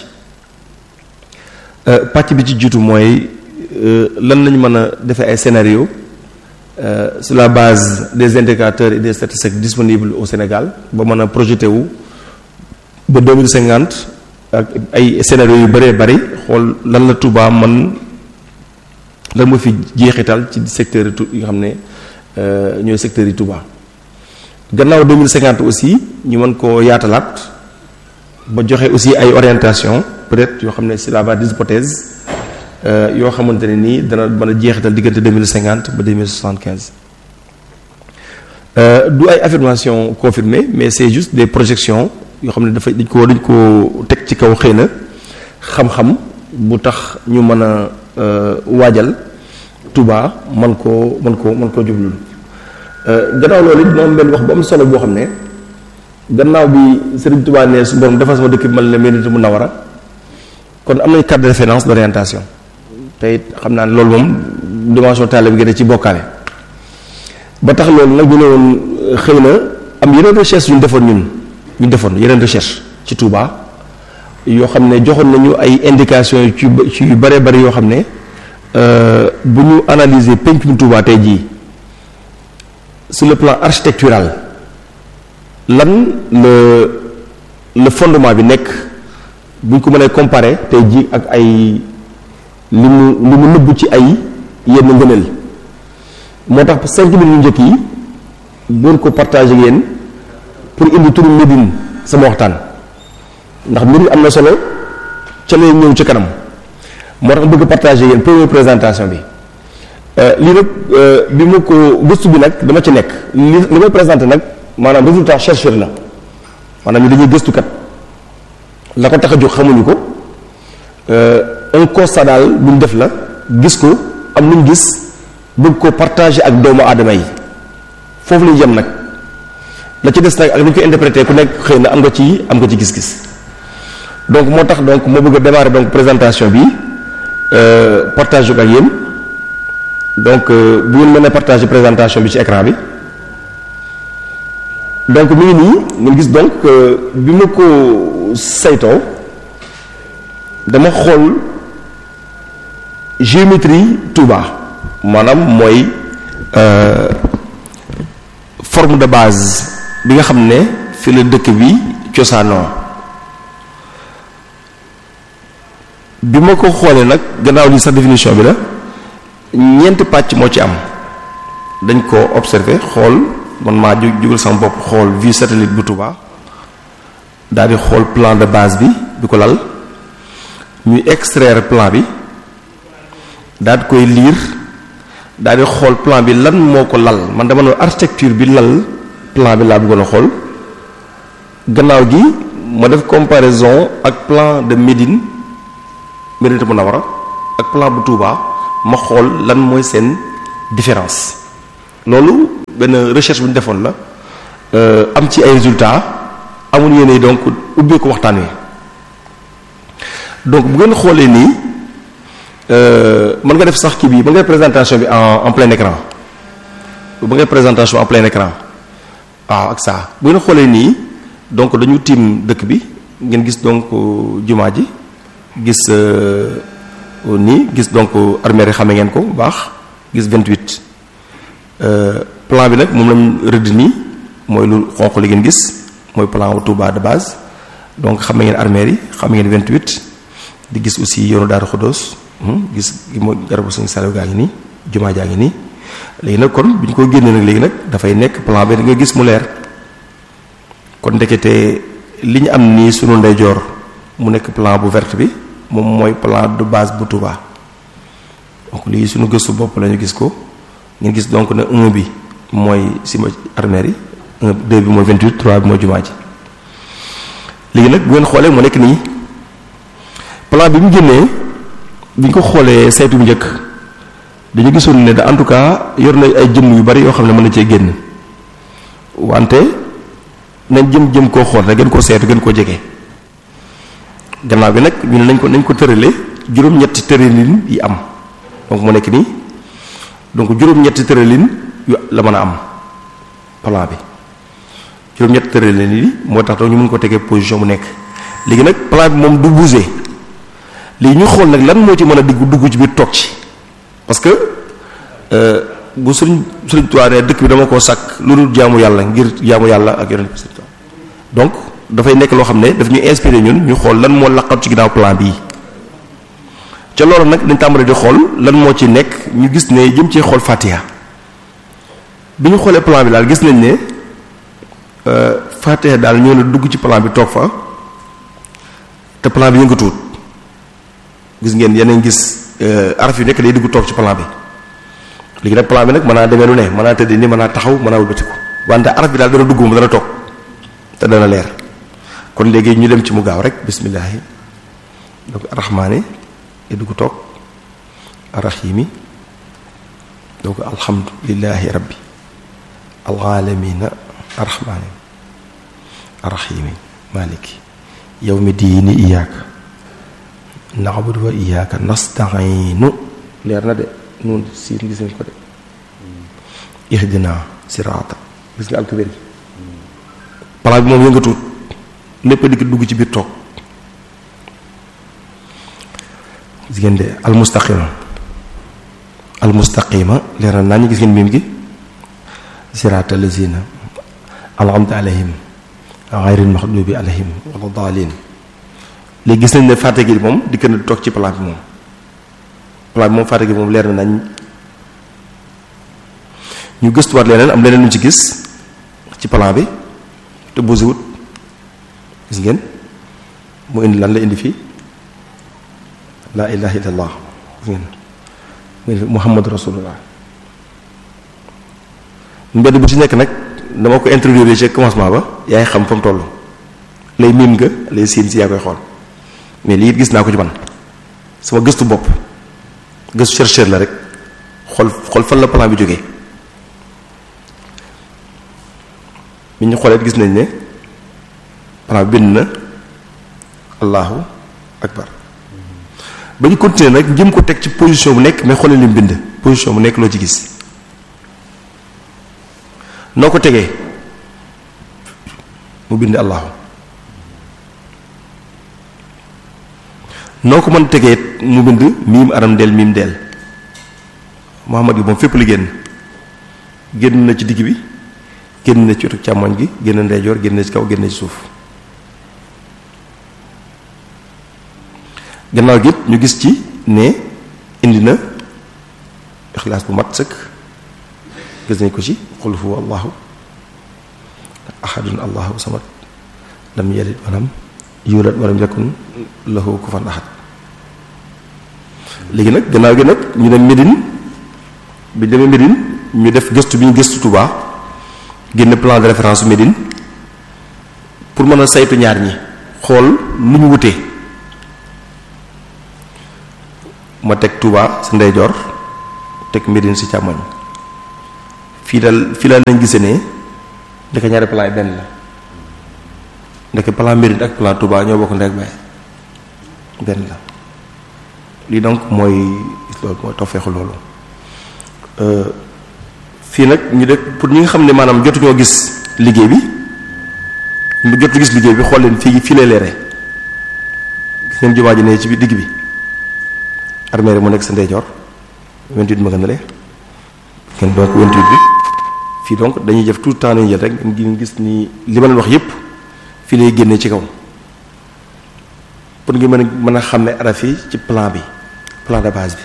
Speaker 5: pàcc bi ci jiitu mooy lan lañu mën a defee ay scénario sur la base des indicateurs et des statistiques disponibles au Sénégal ba mën a projeté wu ba 2050 ak ay scénario yu bëree bëri xool lan la Touba man lan moo fi jeexital ci secteur yi nga xam ne ñooy secteurs yi Touba gannaaw 2050 aussi ñu mën koo yaatalaat ba joxe aussi ay orientation peut-être yoo xam ne c'est la base des hypothèses yoo xamante ne nii dana mën a jeexital diggante 2050 ba 2075 du ay affirmation confirmée mais c'est juste des projections yoo xam ne dafa dañ ko teg ci kaw xëy na xam-xam bu tax ñu mën a waajal Touba mën koo jublul gannaaw loolu it moom benn wax bu am solo boo xam ne gannaaw bi Serigne Touba ne su borom defal sama dëkk bi mel ne Médinatu Munawwara kon am nañ carte de référence d'orientation te it xam naa ne loolu moom dimension taale bi gën a ci bokkaale ba tax loolu nag ñu ne woon xëy na am yeneen recherche yu ñu defoon yeneen recherche ci Touba yoo xam ne joxoon nañu ay indications ci yu bëree bëri yoo xam ne bu ñu analyser pencum Touba tey jii sur le plan architectural lan le fondement bi nekk bu ñu ko mënee comparer tey jii ak ay li mu nëbbu ci ay yenn ngëneel moo tax 5 minutes yu njëkk yi doon ko partager ak yéen pour indi turu Médine sama waxtaan ndax mbir am na solo ca lay ñëw ci kanam moo tax bëgg partager yéen première présentation bi lii nag bi mu ko gëstu bi nag dama ci nekk li may présenté nag maanaam résultat chercheur la maanaam ñu dañuy gëstukat la ko tax a jóg xamuñu ko un constat daal bu ñu def la gis ko am lu ñu gis bëgg ko partager ak doomu aadama yi foofu lañu jëm nag la ci des nag ak ni ñu ko interprété ku nekk xëy na am nga ci gis-gis donc moo tax donc moo bëgg a démarrer donc présentation bi partage ak yéen donc bu ngeen mën a partager présentation bi ci écran bi donc mi ngi nii ngeen gis donc bi ma ko saytoo dama xool géométrie Touba maanaam mooy forme de base bi nga xam ne fi la dëkk bi cosaanoo bi ma ko xoolee nag gannaaw li sax définition bi la ñeenti pàcc moo ci am dañ ko observé xool man maa jugal sama bopp xool vue satellite bu Touba daal di xool plan de base bi ko lal ñuy extraire plan bi daal di koy lire daal di xool plan bi lan moo ko lal man dama ne architecture bi lal plan bi laa bëggoon a xool gannaaw gi ma def comparaison ak plan de Médine Médinatoul Mounawwara ak plan bu Touba ma xool lan mooy seen différence loolu benn recherche bu ñu defoon la am ci ay résultats amul yéene donc ubbee ko waxtaan wi donc bu ngeen xoolee nii mën nga def sax kii bi mën nga def présentation bi en plein écran ba ngay présentation en plein écran waaw ak ça bu ngeen xoolee nii donc dañu tiim dëkk bi ngeen gis donc jumaa ji gis nii gis donc armère yi xame ngeen ko bu baax gis 28 plan bi nag moom lañ rëdd nii mooy lu xonq li ngeen gis mooy plan wu Touba de base donc xame ngeen armère yi xame ngeen 28 di gis aussi yoonu Daaru Xudoos gis mooy garabu suñu salew gaa ngi nii jumaa jaa ngi nii léegi nag kon bi ñu ko génnee nag léegi nag dafay nekk plan bi nga gis mu leer kon ndekete li ñu am nii sunu ndeyjoor mu nekk plan bu verte bi moom mooy plan de base bu Touba donc lii sunu gëstu bopp la ñu gis ko ngeen gis donc ne 1 bi mooy cima armère yi 1 2 bi mooy 28 3 bi mooy jumaa ji léegi nag bu ngeen xoolee mu nekk nii plan bi mu génnee bi ñu ko xoolee saytu bu njëkk dañu gisoon ne en tout cas yor na ay jëmm yu bari yoo xam ne mën na cee génn wante nañ jëm koo xool rek gën koo seetu gën koo jege gannaaw bi nag ñu ne nañ ko tërale juróom-ñetti tëralin yi am donc mu nekk nii donc juróom-ñetti tëralin yu la mën a am plan bi juróom-ñetti tëralin yi moo tax donc ñu mën ko tegee position bu nekk léegi nag plan bi moom du bouger léegi ñu xool nag lan moo ci mën a dugg ci biir toog ci parce que bu Sëriñ Tuubaa ne dëkk bi dama koo sàkk lu dul jaamu yàlla ngir jaamu yàlla ak yonent bi donc dafay nekk loo xam ne daf ñu inspiré ñun ñu xool lan moo laqatu ci ginnaaw plan bii ca loolu nag dañ tàmbali di xool lan moo ci nekk ñu gis ne jëm ci xool Fatiha bi ñu xoolee plan bi daal gis nañ ne Fatiha daal ñoo ne dugg ci plan bi toog fa te plan bi yëngatuwut gis ngeen yeneen gis araf yu nekk day dugg toog ci plan bi léegi nag plan bi nag mën naa demee lu ne mën naa tëdd ni mën naa taxaw mën naa wëlbatiku wante araf bi daal dana dugg mu dana toog te dana leer kon léegi ñu dem ci mu gaaw rek bismillahi donc arrahmaani day dugg toog arrahimi donc alhamdulillahi rabbi alalamina arrahmaani arrahimi maliki yawmi diini iyaaka na'budu wa iyyaka nasta'inu leer na de noonu siin gis nañ ko de ihdina sirata gis nga alkubéer gi plan bi moom yëngatuut lépp di dugg ci biir toog gis ngeen de almustaqima leer na naa ñu gis ngeen miim gi sirata lazina alhamdu alayhim ghayril maghdubi alayhim wala daalin léegi gis nañ ne fàtte gi moom di gën a toog ci plan bi moom fàtte gi moom leer na nañ ñu gëstuwaat leneen am leneen lu ñu ci gis ci plan bi te busiwut gis ngeen mu indi lan la indi fii laa ilaha illallah gis ngeen mu indi muhammadu rasulullah mbedd bu ci nekk nag dama ko introduire ci commencement ba yaay xam fa mu toll lay miim nga lay siin si yaa koy xool mais lii gis naa ko ci man sama gëstu bopp gëstu chercheur la rek xool fan la plan bi jógee bi ñu xoolee gis nañ ne plan bi bind na allahu akbar ba ñu continuer nag jëm ko teg ci position bu nekk mais xoolee li mu bind position bu nekk loo ci gis noo ko tegee mu bind allahu noo ko mën tegee mu bind miim aram del miim del Muhammad gi moom fépp li génn na ci digg bi génn na ci wetu càmmoñ gi génn ndeyjoor génn na ci kaw génn na ci suuf gannaaw gi ñu gis ci ne indi na ixlaas bu mat sëkk gis nañ ko ci qul huwa allahu ahadun allahu samad lam yalid walam yulad walam yakun lahu kufuwan ahad léegi nag gannaaw gi nag ñu dem Médine bi demee Médine ñu def gëstu bi ñu gëstu Touba génn plan de référence Médine pour mën a saytu ñaar ñi xool lu ñu wutee ma teg Touba sa ndeyjoor teg Médine si càmmoñ fii daal lañ gisee ne ndeke ñaari plan yi benn la ndeke plan Médine ak plan Touba ñoo bokk ndek baay benn la lii donc mooy tawfeexu loolu fii nag ñu def pour ñi nga xam ne maanaam jotuñoo gis liggéey bi ñu jotu gis liggéey bi xool leen fii lay leere gis ngeen jumaa ji ne ci digg bi armée rek mu nekk sa ndeyjoor 28 ma nga ne le ngeen donc 28 bi fii donc dañuy def tout le temps nañu jël rek ngeen gis ni li ma leen wax yépp fii lay génnee ci kaw pour ngi mën a xàmme araf yi ci plan bi plan de base bi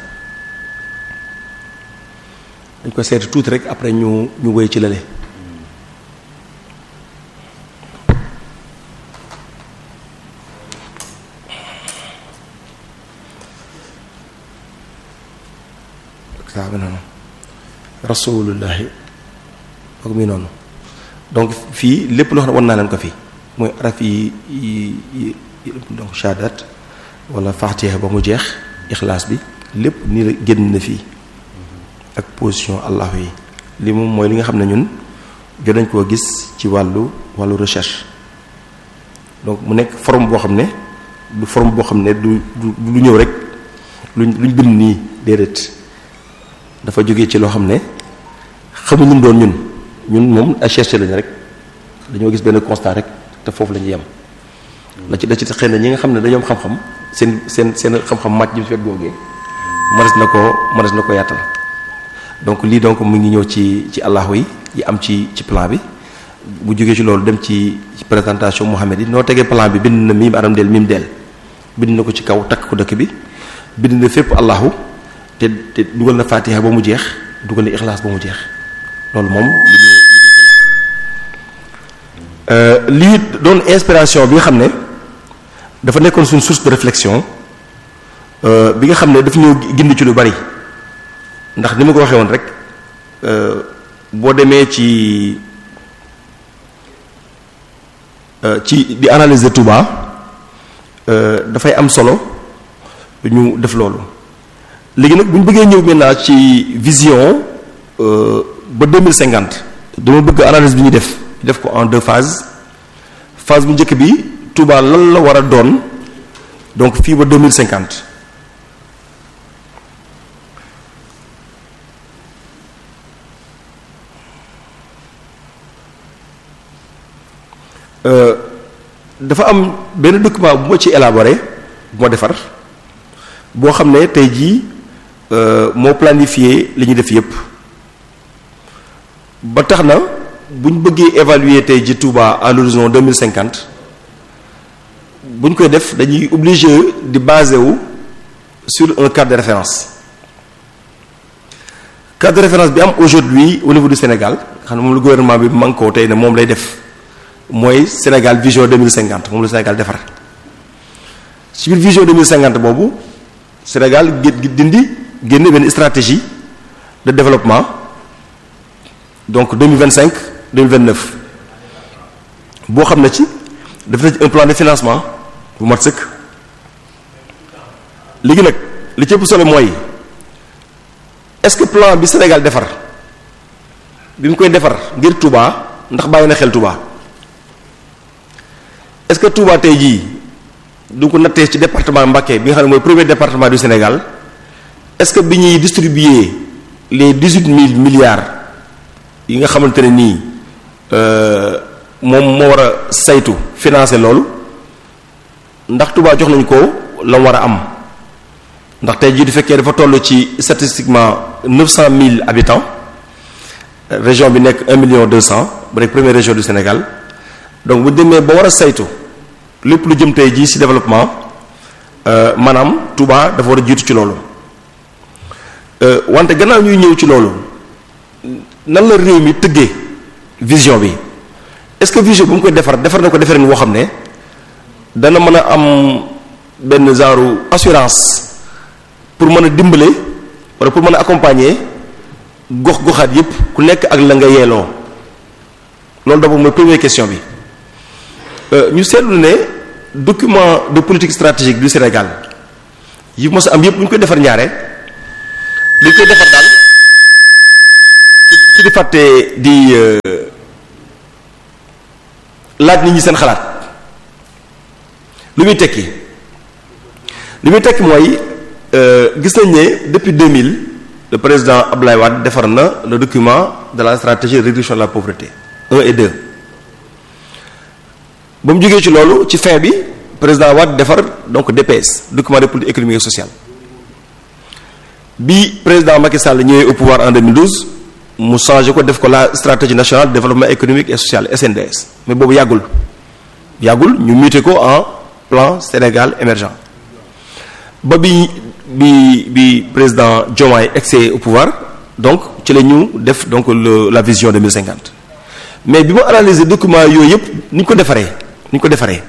Speaker 5: dañ ko seeti tuuti rek après ñu wéy ci lale saa bi noonu rasulullahi ak mi noonu donc fii lépp loo xam ne wan naa leen ko fii mooy araf yi donc shahadat wala fatiha ba mu jeex ixlaas bi lépp nii la génn na fii ak position allahu yi li moom mooy li nga xam ne ñun jot nañ koo gis ci wàllu recherche donc mu nekk forme boo xam ne du forme boo xam ne du lu ñëw rek luñ bind nii déedéet dafa jógee ci loo xam ne xamuñu doon ñun moom ay chercher lañ rek dañoo gis benn constat rek te foofu la ñuy yem la ci xëy na ñi nga xam ne dañoo am xam-xam seen xam-xam màcc ji fekk googee mënees na ko yaatal donc lii donc mu ngi ñëw ci allahu yi am ci plan bi bu jógee ci loolu dem ci présentation Muhammad yi noo tegee plan bi bind na miim aram del miim del bind na ko ci kaw takk ko dëkk bi bind na fépp allahu te dugal na fatiha ba mu jeex dugal na ixlaas ba mu jeex loolu moom lii doon inspiration bi nga xam ne dafa nekkoon suñ source de réflexion bi nga xam ne daf ñëw gindi ci lu bari ndax ni ma ko waxee woon rek boo demee ci di analyse de Touba dafay am solo ñu def loolu léegi nag bu ñu bëggee ñëw maintenant ci vision ba 2050 dama bëgg analyse bi ñuy def ko en 2 phases phase bu njëkk bi Touba lan la war a doon donc fii ba 2050 dafa am benn document bu ma ci élaboré bu ma defar boo xam ne tey jii moo planifié li ñuy def yépp ba tax na bu ñu bëggee évaluer tey ji Touba à l'horizon 2050 bu ñu koy def dañuy obligé di basé wu sur un cadre de référence cadre de référence bi am aujourd'hui au niveau du Sénégal xam ne moom le gouvernement bi man ko tey ne moom lay def mooy Sénégal vision 2050 moom la Sénégal defar ci biir vision 2050 boobu Sénégal génne benn stratégie de développement donc 2025-2029 boo xam ne ci def na ci un plan de financement bu mat sëkk léegi nag li ci ëpp solo mooy est-ce que plan bi Sénégal defar bi mu koy defar ngir Touba ndax bàyyi na xel Touba est-ce que Touba tey jii du ko nattee ci département Mbacké bi nga xam ne mooy premier département du Sénégal est-ce que bi ñuy distribuer les 18 000 milliards yi nga xamante ne nii moom moo war a saytu financer loolu ndax Touba jox nañ ko la mu war a am ndax tey jii du fekkee dafa toll ci statistiquement 900 000 habitants région bi nekk 1 200 000 bu nekk première région du Sénégal donc bu demee ba war a saytu lépp lu jëm tey jii ci développement maanaam Touba dafa war a jiitu ci loolu wante gannaaw ñuy ñëw ci loolu nan la réew mi tëggee vision bi est-ce que vision bu mu koy defar na ko defaree woo xam ne dana mën a am benn genre assurance pour mën a dimbale wala pour mën a accompagner gox-goxaat yépp ku nekk ak la nga yeeloo loolu d'abord mooy première question bi ñu seetlu ne document de politique stratégique du Sénégal yi mos a am yëpp bu ñu koy defar ñaare li ñu koy defar daal ci di fàtte di laaj nit ñi seen xalaat lu muy tekki mooy gis nañ ne depuis 2000 le président Abdoulaye Wade defar na le document de la stratégie de réduction de la pauvreté 1 et 2 ba mu jógee ci loolu ci fin bi président Wade defar donc DPS document de politique économique et sociale bi président Macky Sall ñëwee au pouvoir en 2012 mu changé ko def ko la stratégie nationale de développement économique et social SNDS mais boobu yàggul ñu muté ko en plan Sénégal émergent ba bi président Diomaye excès au pouvoir donc ci la ñu def donc la vision 2050 mais bi ma analyser document yooyu yëpp ni ñu ko defaree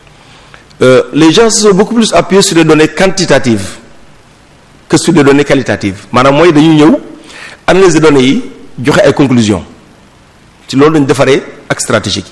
Speaker 5: les gens se sont beaucoup plus appuyés sur des données quantitatives que sur des données qualitatives maanaam mooy dañuy ñëw analyser données yi joxe ay conclusions ci loolu dañu defaree ak stratégique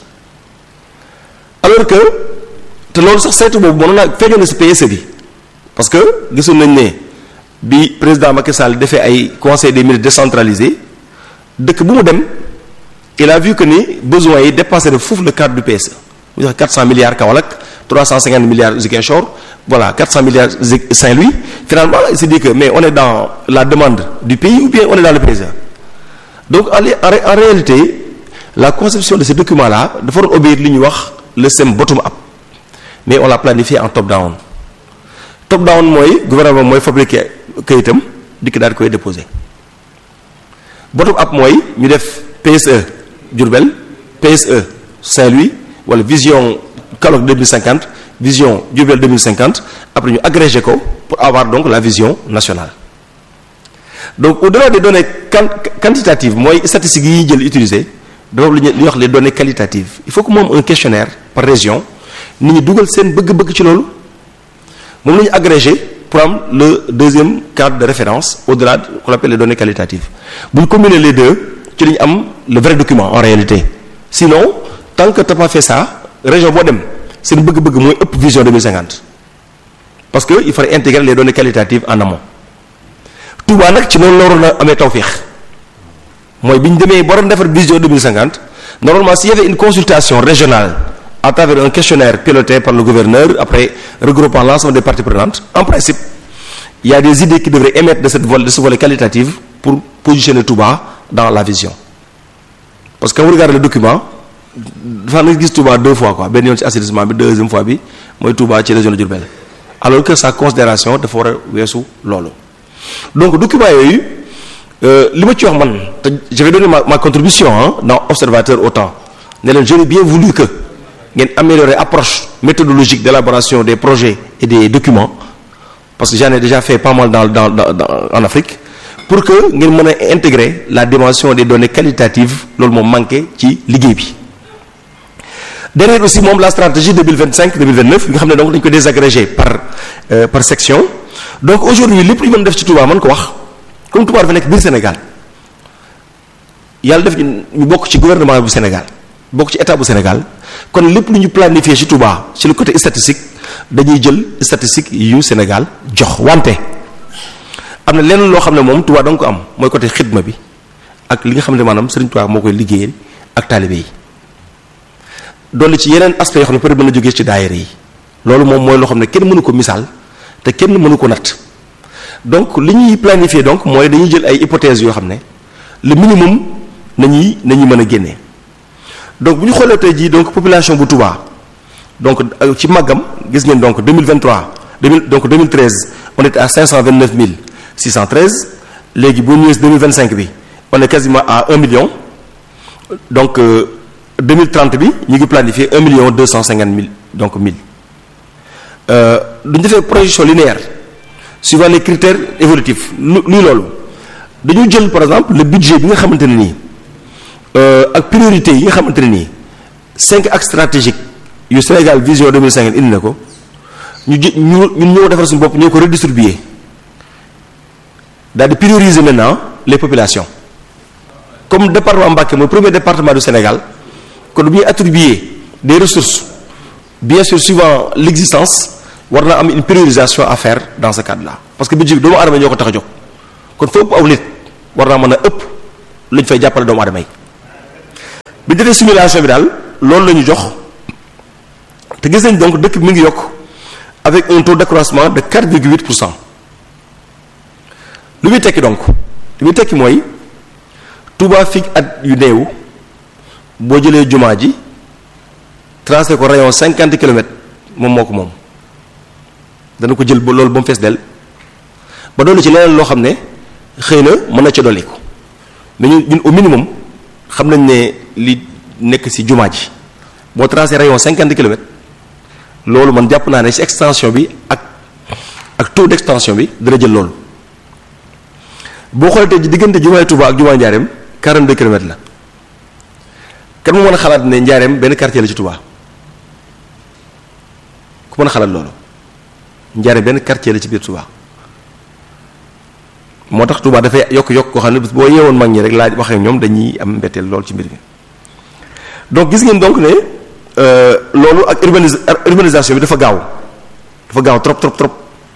Speaker 5: alors que te loolu sax saytu boobu mënoon naa feeñoon na ci PSE bi parce que gisoon nañ ne bi président Macky Sall defee ay conseil des ministres décentralisé dëkk bu mu dem il a vu que ni besoins yi dépassé de foofu le cadre du PSE mu joxe 400 milliards Kaolack 350 milliards Ziguinchor voilà 400 milliards Saint-Louis finalement il s'est dit que mais on est dans la demande du pays ou bien on est dans le PSE donc en réalité la conception de ces documents là dafa doon obéir li ñuy wax le système bottom up mais on l'a planifié en top down mooy gouvernement mooy fabriquer kayitam dikk daal di koy déposer bottom up mooy ñu def PSE Diourbel PSE Saint-Louis wala vision Kaolack 2050 vision Diourbel 2050 après ñu agrégé ko pour avoir donc la vision nationale donc au-delà des données quantitatives mooy statistiques yi ñuy jël utiliser dafa lu ñuy wax les données qualitatives il faut que moom un questionnaire par région nit ñi dugal seen bëgg-bëgg ci loolu moom la ñu agrégé pour am le deuxième cadre de référence au-delà de qu'on appelle les données qualitatives bu ñu combiner les deux ci la ñu am le vrai document en réalité sinon tant que t'as pas fait ça région boo dem seen bëgg-bëgg mooy ëpp vision 2050 parce que il faudrait intégrer les données qualitatives en amont Touba nag ci noonu la waroon a amee tawféex mooy bi ñu demee ba doon defar vision 2050 normalement s'il y avait une consultation régionale à travers un questionnaire piloté par le gouverneur après regroupant l'ensemble des parties prenantes en principe il y a des idées qui devraient émettre de ce volet qualitatif pour positionner Touba dans la vision parce que quand vous regardez le document dafa nga gis Touba deux fois quoi benn yoon ci assainissement bi deuxième fois bi mooy Touba ci région de Diourbel alors que sa considération dafa war a weesu loolu donc document yooyu li ma ci wax man te je vais donner ma contribution dans observateur au temps ne leen j'aurais bien voulu que ngeen améliorer approche méthodologique d'élaboration des projets et des documents parce que j'en ai déjà fait pas mal en Afrique pour que ngeen mën a intégrer la dimension des données qualitatives loolu moom manqué ci liggéey bi. derrière aussi moom la stratégie 2025 2029 bi nga xam ne donc dañu ko désagrégé par section donc aujourd'hui lépp lu ñu mën def ci Touba mën ko wax comme Touba dafa nekk biir Sénégal yàlla def ñu bokk ci gouvernement bu Sénégal bokk ci état bu Sénégal kon lépp lu ñu planifié ci Touba ci le côté statistique dañuy jël statistique yu Sénégal jox wante am na leneen loo xam ne moom Touba da nga ko am mooy côté xidma bi ak li nga xam ne maanaam Serigne Touba moo koy liggéeyal ak taalibe yi dolli ci yeneen aspect yoo xam ne peut-être mën a jógee ci daayira yi loolu moom mooy loo xam ne kenn mënu ko misaal te kenn mënu ko natt donc li ñuy planifier donc mooy dañuy jël ay hypothèses yoo xam ne le minimum nañuy mën a génnee donc bu ñu xoolee tey jii donc population bu Touba donc ci màggam gis ngeen donc 2013 on était à 529 613 léegi bu ñëwee 2025 bi on est quasiment à 1 million donc 2030 bi ñu ngi planifier 1 250 000 donc 1000 duñu defee projection linéaire suivant les critères évolutifs luy loolu dañu jël par exemple le budget bi nga xamante ne nii ak priorité yi nga xamante ne nii 5 axes stratégiques yu Sénégal vision 2050 indi na ko ñun ñoo defar suñu bopp ñoo ko redistribuer daal di prioriser maintenant les populations comme département Mbacké mooy premier département du Sénégal kon bu ñuy attribuer des ressources bien sûr suivant l'existence war na am une priorisation à faire dans ce cadre-là parce que budget bi doomu aadama ñoo ko tax a jóg kon fa ëpp aw nit war naa mën a ëpp lañ fay jàppale doomu aadama yi bi defee simulation bi daal loolu la ñu jox te gis nañ donc dëkk bi mi ngi yokk avec un taux d'accroissement de 4,8%. lu muy tekki donc lu muy tekki mooy Touba fii at yu néew boo jëlee jumaa ji tracé ko rayon 50 kilomètres moom moo ko moom dana ko jël ba loolu ba mu fees del ba dolli ci leneen loo xam ne xëy na mën na ca dolli ko mais ñun au minimum xam nañ ne li nekk ci jumaa ji boo tracé rayon 50 kilomètres loolu man jàpp naa ne ci extension bi ak taux d'extension bi dana jël loolu boo xoolee tey diggante jumaay Touba ak jumaa Njaareem 42 kilomètres la kan mu mën a xalaat ne Njaareem benn quartier la ci Touba ku mën a xalaat loolu Njaareem benn quartier la ci biir Touba moo tax Touba dafay yokk koo xam ne boo yeewoon mag ñi rek laaj waxee ñoom dañuy am mbetteel loolu ci mbir mi donc gis ngeen donc ne loolu ak urbanisation bi dafa gaaw trop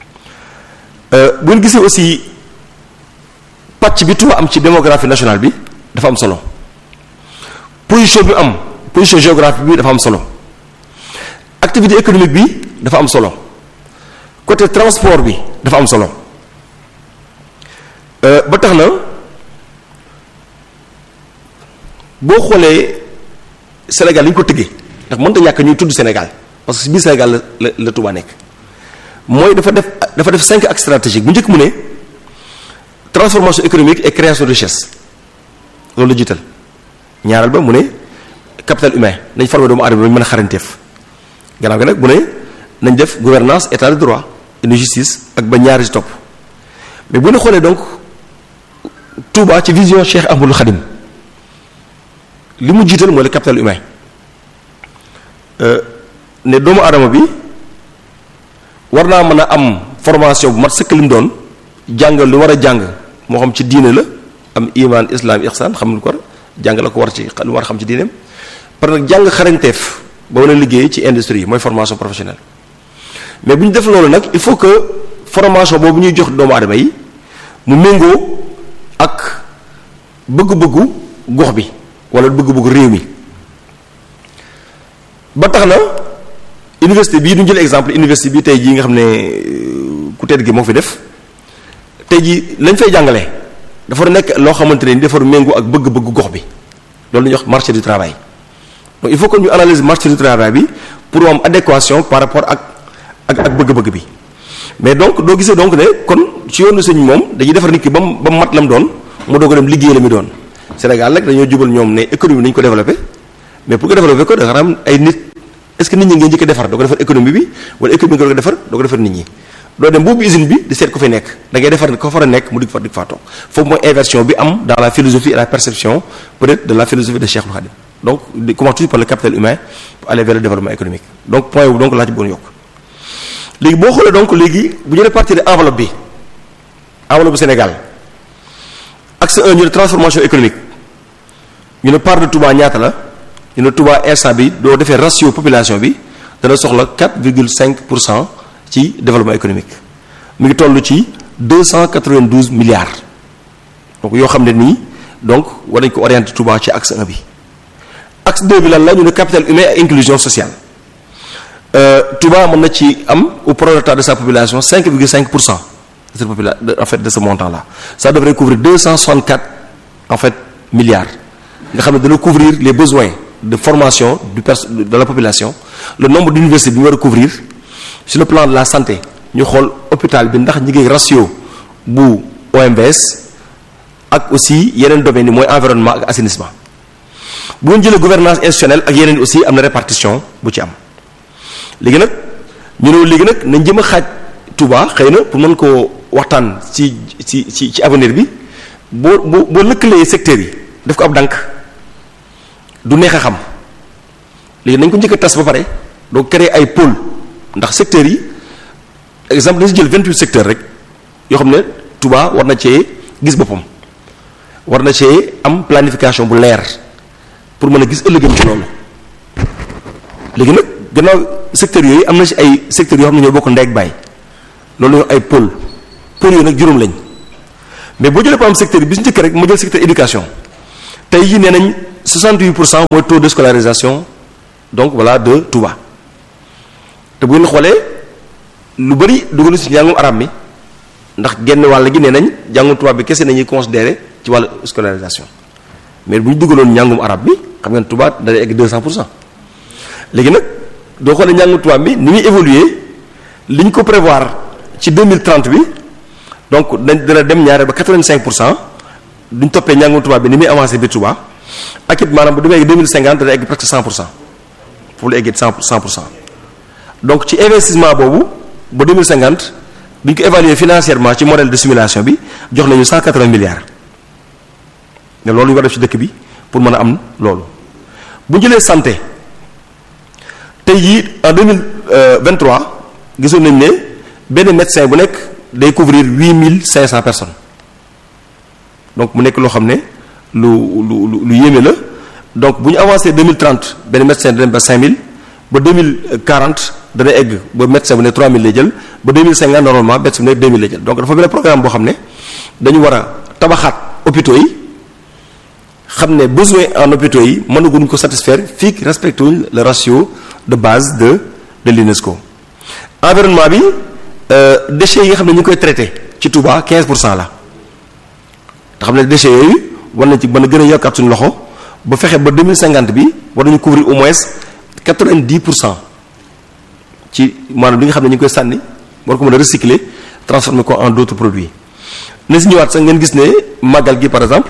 Speaker 5: bu ngeen gisee aussi pàcc bi Touba am ci démographie nationale bi dafa am solo position bi am position géographique bi dafa am solo activité économique bi dafa am solo côté transport bi dafa am solo ba tax na boo xoolee Sénégal li ñu ko tëggee ndax mënta ñàkk ñuy tudd Sénégal parce que si biir Sénégal la Touba nekk mooy dafa def 5 axes stratégiques bu njëkk mu ne transformation économique et création de richesse loolu la jiital ñaareel ba mu ne capital humain nañ former doomu aadama ba ñu mën a xarañteef gannaaw gi nag mu ne nañ def gouvernance état de droit une justice ak ba ñaari ci topp mais bu ñu xoolee donc Touba ci vision Cheikh Ahmadou Khadim li mu jiital mooy le capital humain ne doomu aadama bi war naa mën a am formation bu mat sëkk li mu doon jàngal lu war a jàng moo xam ci diine la am iman islam ihsan xam lu ko war jàng la ko war ci lu war a xam ci diineem par nag jàng xarañteef ba mën a liggéey ci industrie mooy formation professionnelle mais bu ñu def loolu nag il faut que formation boobu ñuy jox doomu aadama yi mu méngoo ak bëgg-bëggu gox bi wala bëgg-bëggu réew mi ba tax na université bii duñu jël exemple université bi tey jii nga xam ne ku tedd gi moo fi def tey jii lañ fay jàngalee dafa war a nekk loo xamante ne dafa war a méngoo ak bëgg-bëggu gox bi loolu la ñuy wax marché du travail donc il faut que ñu analyse marché du travail bi pour am adéquation par rapport ak bëgg-bëgg bi mais donc doo gisee donc ne kon ci yoonu sëñ moom dañuy defar nit ki ba mu mat la mu doon mu doog a dem liggéey la mi doon Sénégal nag dañoo jubal ñoom ne économie nañu ko développé mais pour nga développé ko da nga am ay nit est-ce que nit ñi ngeen njëkk a defar doo ko defar économie bi wala économie nga doo ko defar nit ñi doo dem boobu usine bi di seet ko fi nekk da ngay defar ko fa a nekk mu dig faa toog foofu mooy inversion bi am dans la philosophie et la perception peut-être de la philosophie de Cheikhoul Khadim donc commence toujours par le capital humain pour aller vers le développement économique donc point wu donc laa ci bëggoon yokk léegi boo xoolee donc léegi bu ñu répartir enveloppe bi enveloppe bu Sénégal axe 1 ñu ne transformation économique ñu ne part de Touba ñaata la ñu ne Touba instant bi doo defee ratio population bi dana soxla 4,5% ci développement économique mi ngi toll ci 292 milliards donc yoo xam ne nii donc war nañ ko orienter Touba ci axe 1 bi axe 2 bi lan la ñu ne capital humain et inclusion sociale Touba mën na ci am au prorata de sa population 5,5% de cette population en fait de ce montant là ça devrait couvrir 264 en fait milliards nga xam ne dana couvrir les besoins de formation de la population le nombre d'universités bi ñu war a couvrir sur le plan de la santé ñu xool hôpital bi ndax ñi ngi ratio bu OMVS ak aussi yeneen domaines yi mooy environnement ak assainissement bu ngeen jëlee gouvernance institutionnelle ak yeneen aussi am na répartition bu ci am léegi nag ñu ne léegi nag nañ jëm a xaaj Touba xëy na pour mën koo waxtaan ci avenir bi boo lëkkalee secteurs yi daf ko ab dànk du neex a xam léegi nañ ko njëkk a tas ba pare doo créer ay pôle ndax secteurs yi exemple dañu si jël 28 secteurs rek yoo xam ne Touba war na cee gis boppam war na cee am planification bu leer pour mën a gis ëllëgam ci loolu léegi nag gannaaw secteurs yooyu am na ci ay secteurs yoo xam ne ñoo bokk ndey ak baay loolu ay pôle yooyu nag juróom lañ mais boo jëlee par exemple secteur bi su njëkk rek ma jël secteur éducation tey jii nee nañ 68% mooy taux de scolarisation donc voilà de Touba te bu ngeen xoolee lu bari dugal ci njàngum arab mi ndax genn wàll gi nee nañ njàngum tubaab bi kese nañuy considéré ci wàllu scolarisation mais bu ñu dugaloon njàngum arab bi xam ngeen Touba day egg 200%. léegi nag doo xoolee njàngum tubaab bi ni muy évoluer li ñu ko prévoir ci 2030 bi donc dana dem ñaare ba 85%. duñ toppee njàngum tubaab bi ni muy avancé bi Touba ak it maanaam bu demee 2050 dana egg presque 100% pour lu egg 100%. donc ci investissement boobu ba 2050 bi ñu ko évaluer financièrement ci modèle de simulation bi jox nañu 180 milliards ne loolu ñu war def ci dëkk bi pour mën a am loolu. bu ñu jëlee santé tey jii en 2023 gisoon nañ ne benn médecin bu nekk day couvrir 8500 personnes. donc mu nekk loo xam ne lu yéeme la donc bu ñu avancé 2030 benn médecin dana dem ba 5000 ba 2040 dana egg ba médecin bu ne 3000 lay jël ba 2050 normalement médecin bu ne 2000 lay jël donc dafa benn programme boo xam ne dañu war a tabaxaat hôpitaux yi xam ne besoin en hôpitaux yi mënaguñ ko satisfaire fii respecté wuñ le ratio de base de l'UNESCO. environnement bi déchets yi nga xam ne ñu ngi koy traité ci Touba 15% la. te xam ne déchets yooyu war nañ ci mën a gën a yokkaat suñu loxo ba fexe ba 2050 bi war nañu couvrir au moins 90% ci maanaam li nga xam ne ñu ngi koy sànni war ko mën a recycler transformer ko en d'autres produits. na si ñëwaat sax ngeen gis ne màggal gi par exemple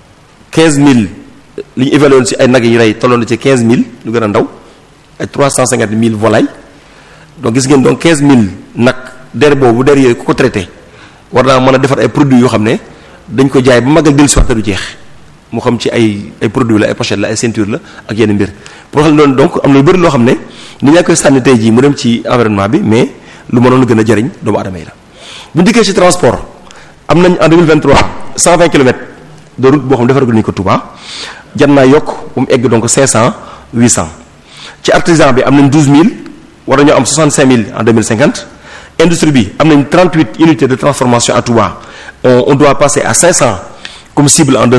Speaker 5: 15000 li ñu évalué woon si ay nag yi rey tolloon na ci 15000 lu gën a ndaw ay 350000 volailles donc gis ngeen donc 15000 nag der boobu der yooyu ku ko traité war naa mën a defar ay produits yoo xam ne. dañ ko jaay ba magal dellu si waxta du jeex moo xam ci ay produits la ay pochette la ay ceinture la ak yenn mbir pour xam ne donc am na lu bëri loo xam ne ni ñaa koy sànni tey jii mu dem ci environnement bi mais lu mënoon lu gën a jariñ doomu adama yi la. bu ñu dikkee ci transport am nañ en 2023 120 kilomètres de route boo xam ne defar nañu ko Touba jar naa yokk bu mu egg donc 500 800 ci artisan bi am nañ 12000 war nañoo am 65000 en 2050 industrie bi am nañ 38 unités de transformation à Touba. On doit passer à 500 comme cible en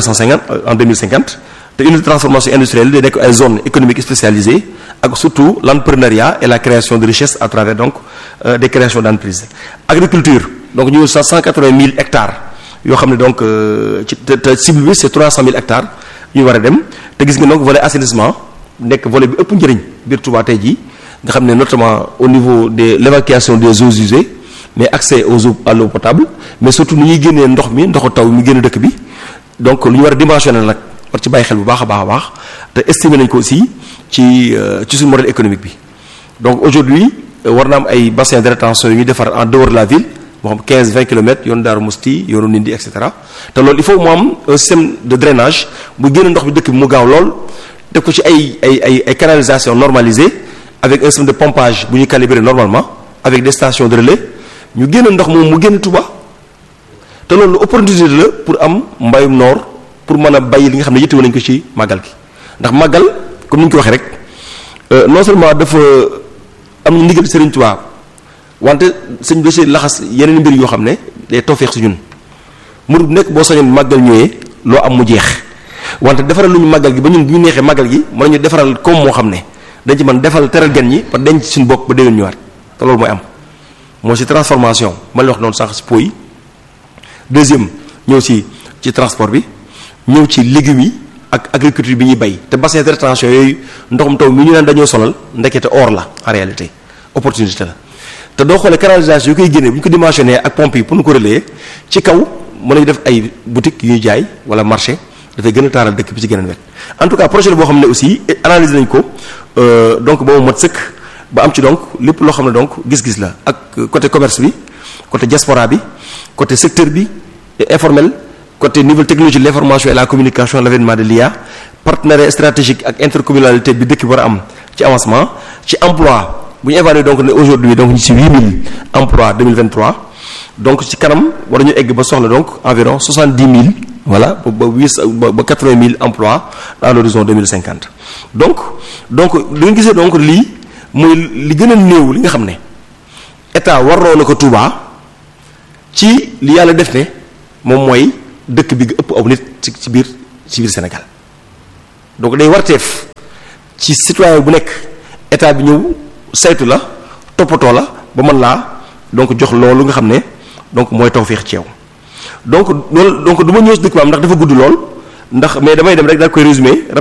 Speaker 5: 2050 te une transformation industrielle day nekk ay zones économiques spécialisées ak surtout l'entrepreneuriat et la création de richesse à travers donc des créations d'entreprises. agriculture donc ñu ngi 180 000 hectares yoo xam ne donc ci te cible bi c'est 300 000 hectares yu war a dem te gis nga donc volet assainissement nekk volet bi ëpp njëriñ biir Touba tey jii nga xam ne notamment au niveau de l'évacuation des eaux usées. mais accès aux eaux à l'eau potable mais surtout ni ñuy génnee ndox mi ndoxu taw mi génn dëkk bi donc lu ñu war a dimensionner nag war ci bàyyi xel bu baax a baax te estimer nañ ko aussi ci suñu modèle économique bi donc aujourd'hui war na am ay bassins de rétention yu ñuy defar en dehors de la ville moo xam 15-20 kilomètres yoonu Daaru Musti yoonu Nindi et cetera te loolu il faut mu am un système de drainage bu génn ndox bi dëkk bi mu gaaw lool def ko ci ay canalisation normalisée avec un système de pompage bu ñuy calibrer normalement avec des stations de relais ñu génn ndox moom mu génn Touba te loolu opportunité la pour am mbayum noor pour mën a bay li nga xam ne yittewoo nañu ko ci màggal gi ndax màggal comme ni ñu ko waxee rek non seulement dafa am ndigal Serigne Touba wante sëñ bi si laxas yeneen mbir yoo xam ne day tawfeex si ñun murid nekk boo sañoon màggal ñëwee loo am mu jeex wante defaral lu ñu màggal gi ba ñun bu ñu neexee màggal gi mën nañu defaral comme moo xam ne dañ ci mën defal teral gan ñi ba denc suñu bopp ba déwén ñëwaat te loolu mooy am. moo ci transformation ma la wax noonu sànq si po yi deuxième ñëw ci transport bi ñëw ci légumes yi ak agriculture bi ñuy bay te bassin de rétention yooyu ndoxum taw mi ñu naan dañoo sonal ndekete or la en réalité opportunité la te doo xoolee canalisation yu koy génne bu ñu ko dimensionné ak pompe yi pour ñu ko relayer ci kaw mën nañu def ay boutique yu ñuy jaay wala marché dafay gën a taaral dëkk bi ci geneen wet en tout cas projet boo xam ne aussi analyse nañ ko donc ba mu mat sëkk ba am ci donc lépp loo xam ne donc gis-gis la ak côté commerce bi côté diaspora bi côté secteur bi informel côté niveau technologie de l'information et la communication l'avènement de l'IA partenariat stratégique ak intercommunalité bi dëkk bi war a am ci avancement ci emploi bu ñu évalué donc ne aujourd'hui donc ñu ci 8000 emplois 2023 donc ci kanam war nañu egg ba soxla donc environ 70 000 voilà ba 80 000 emplois dans l'horizon 2050 donc lu ñu gisee donc lii muy li gën a néew li nga xam ne état warloo na ko Touba ci li yàlla def ne moom mooy dëkk bi nga ëpp aw nit ci biir Sénégal donc day warteef ci citoyen bu nekk état bi ñëw saytu la toppatoo la ba mën laa donc jox loolu nga xam ne donc mooy tawfeex ci yow donc loolu donc du ma ñëw si dëkk ba am ndax dafa gudd lool ndax mais damay dem rek daal koy résumer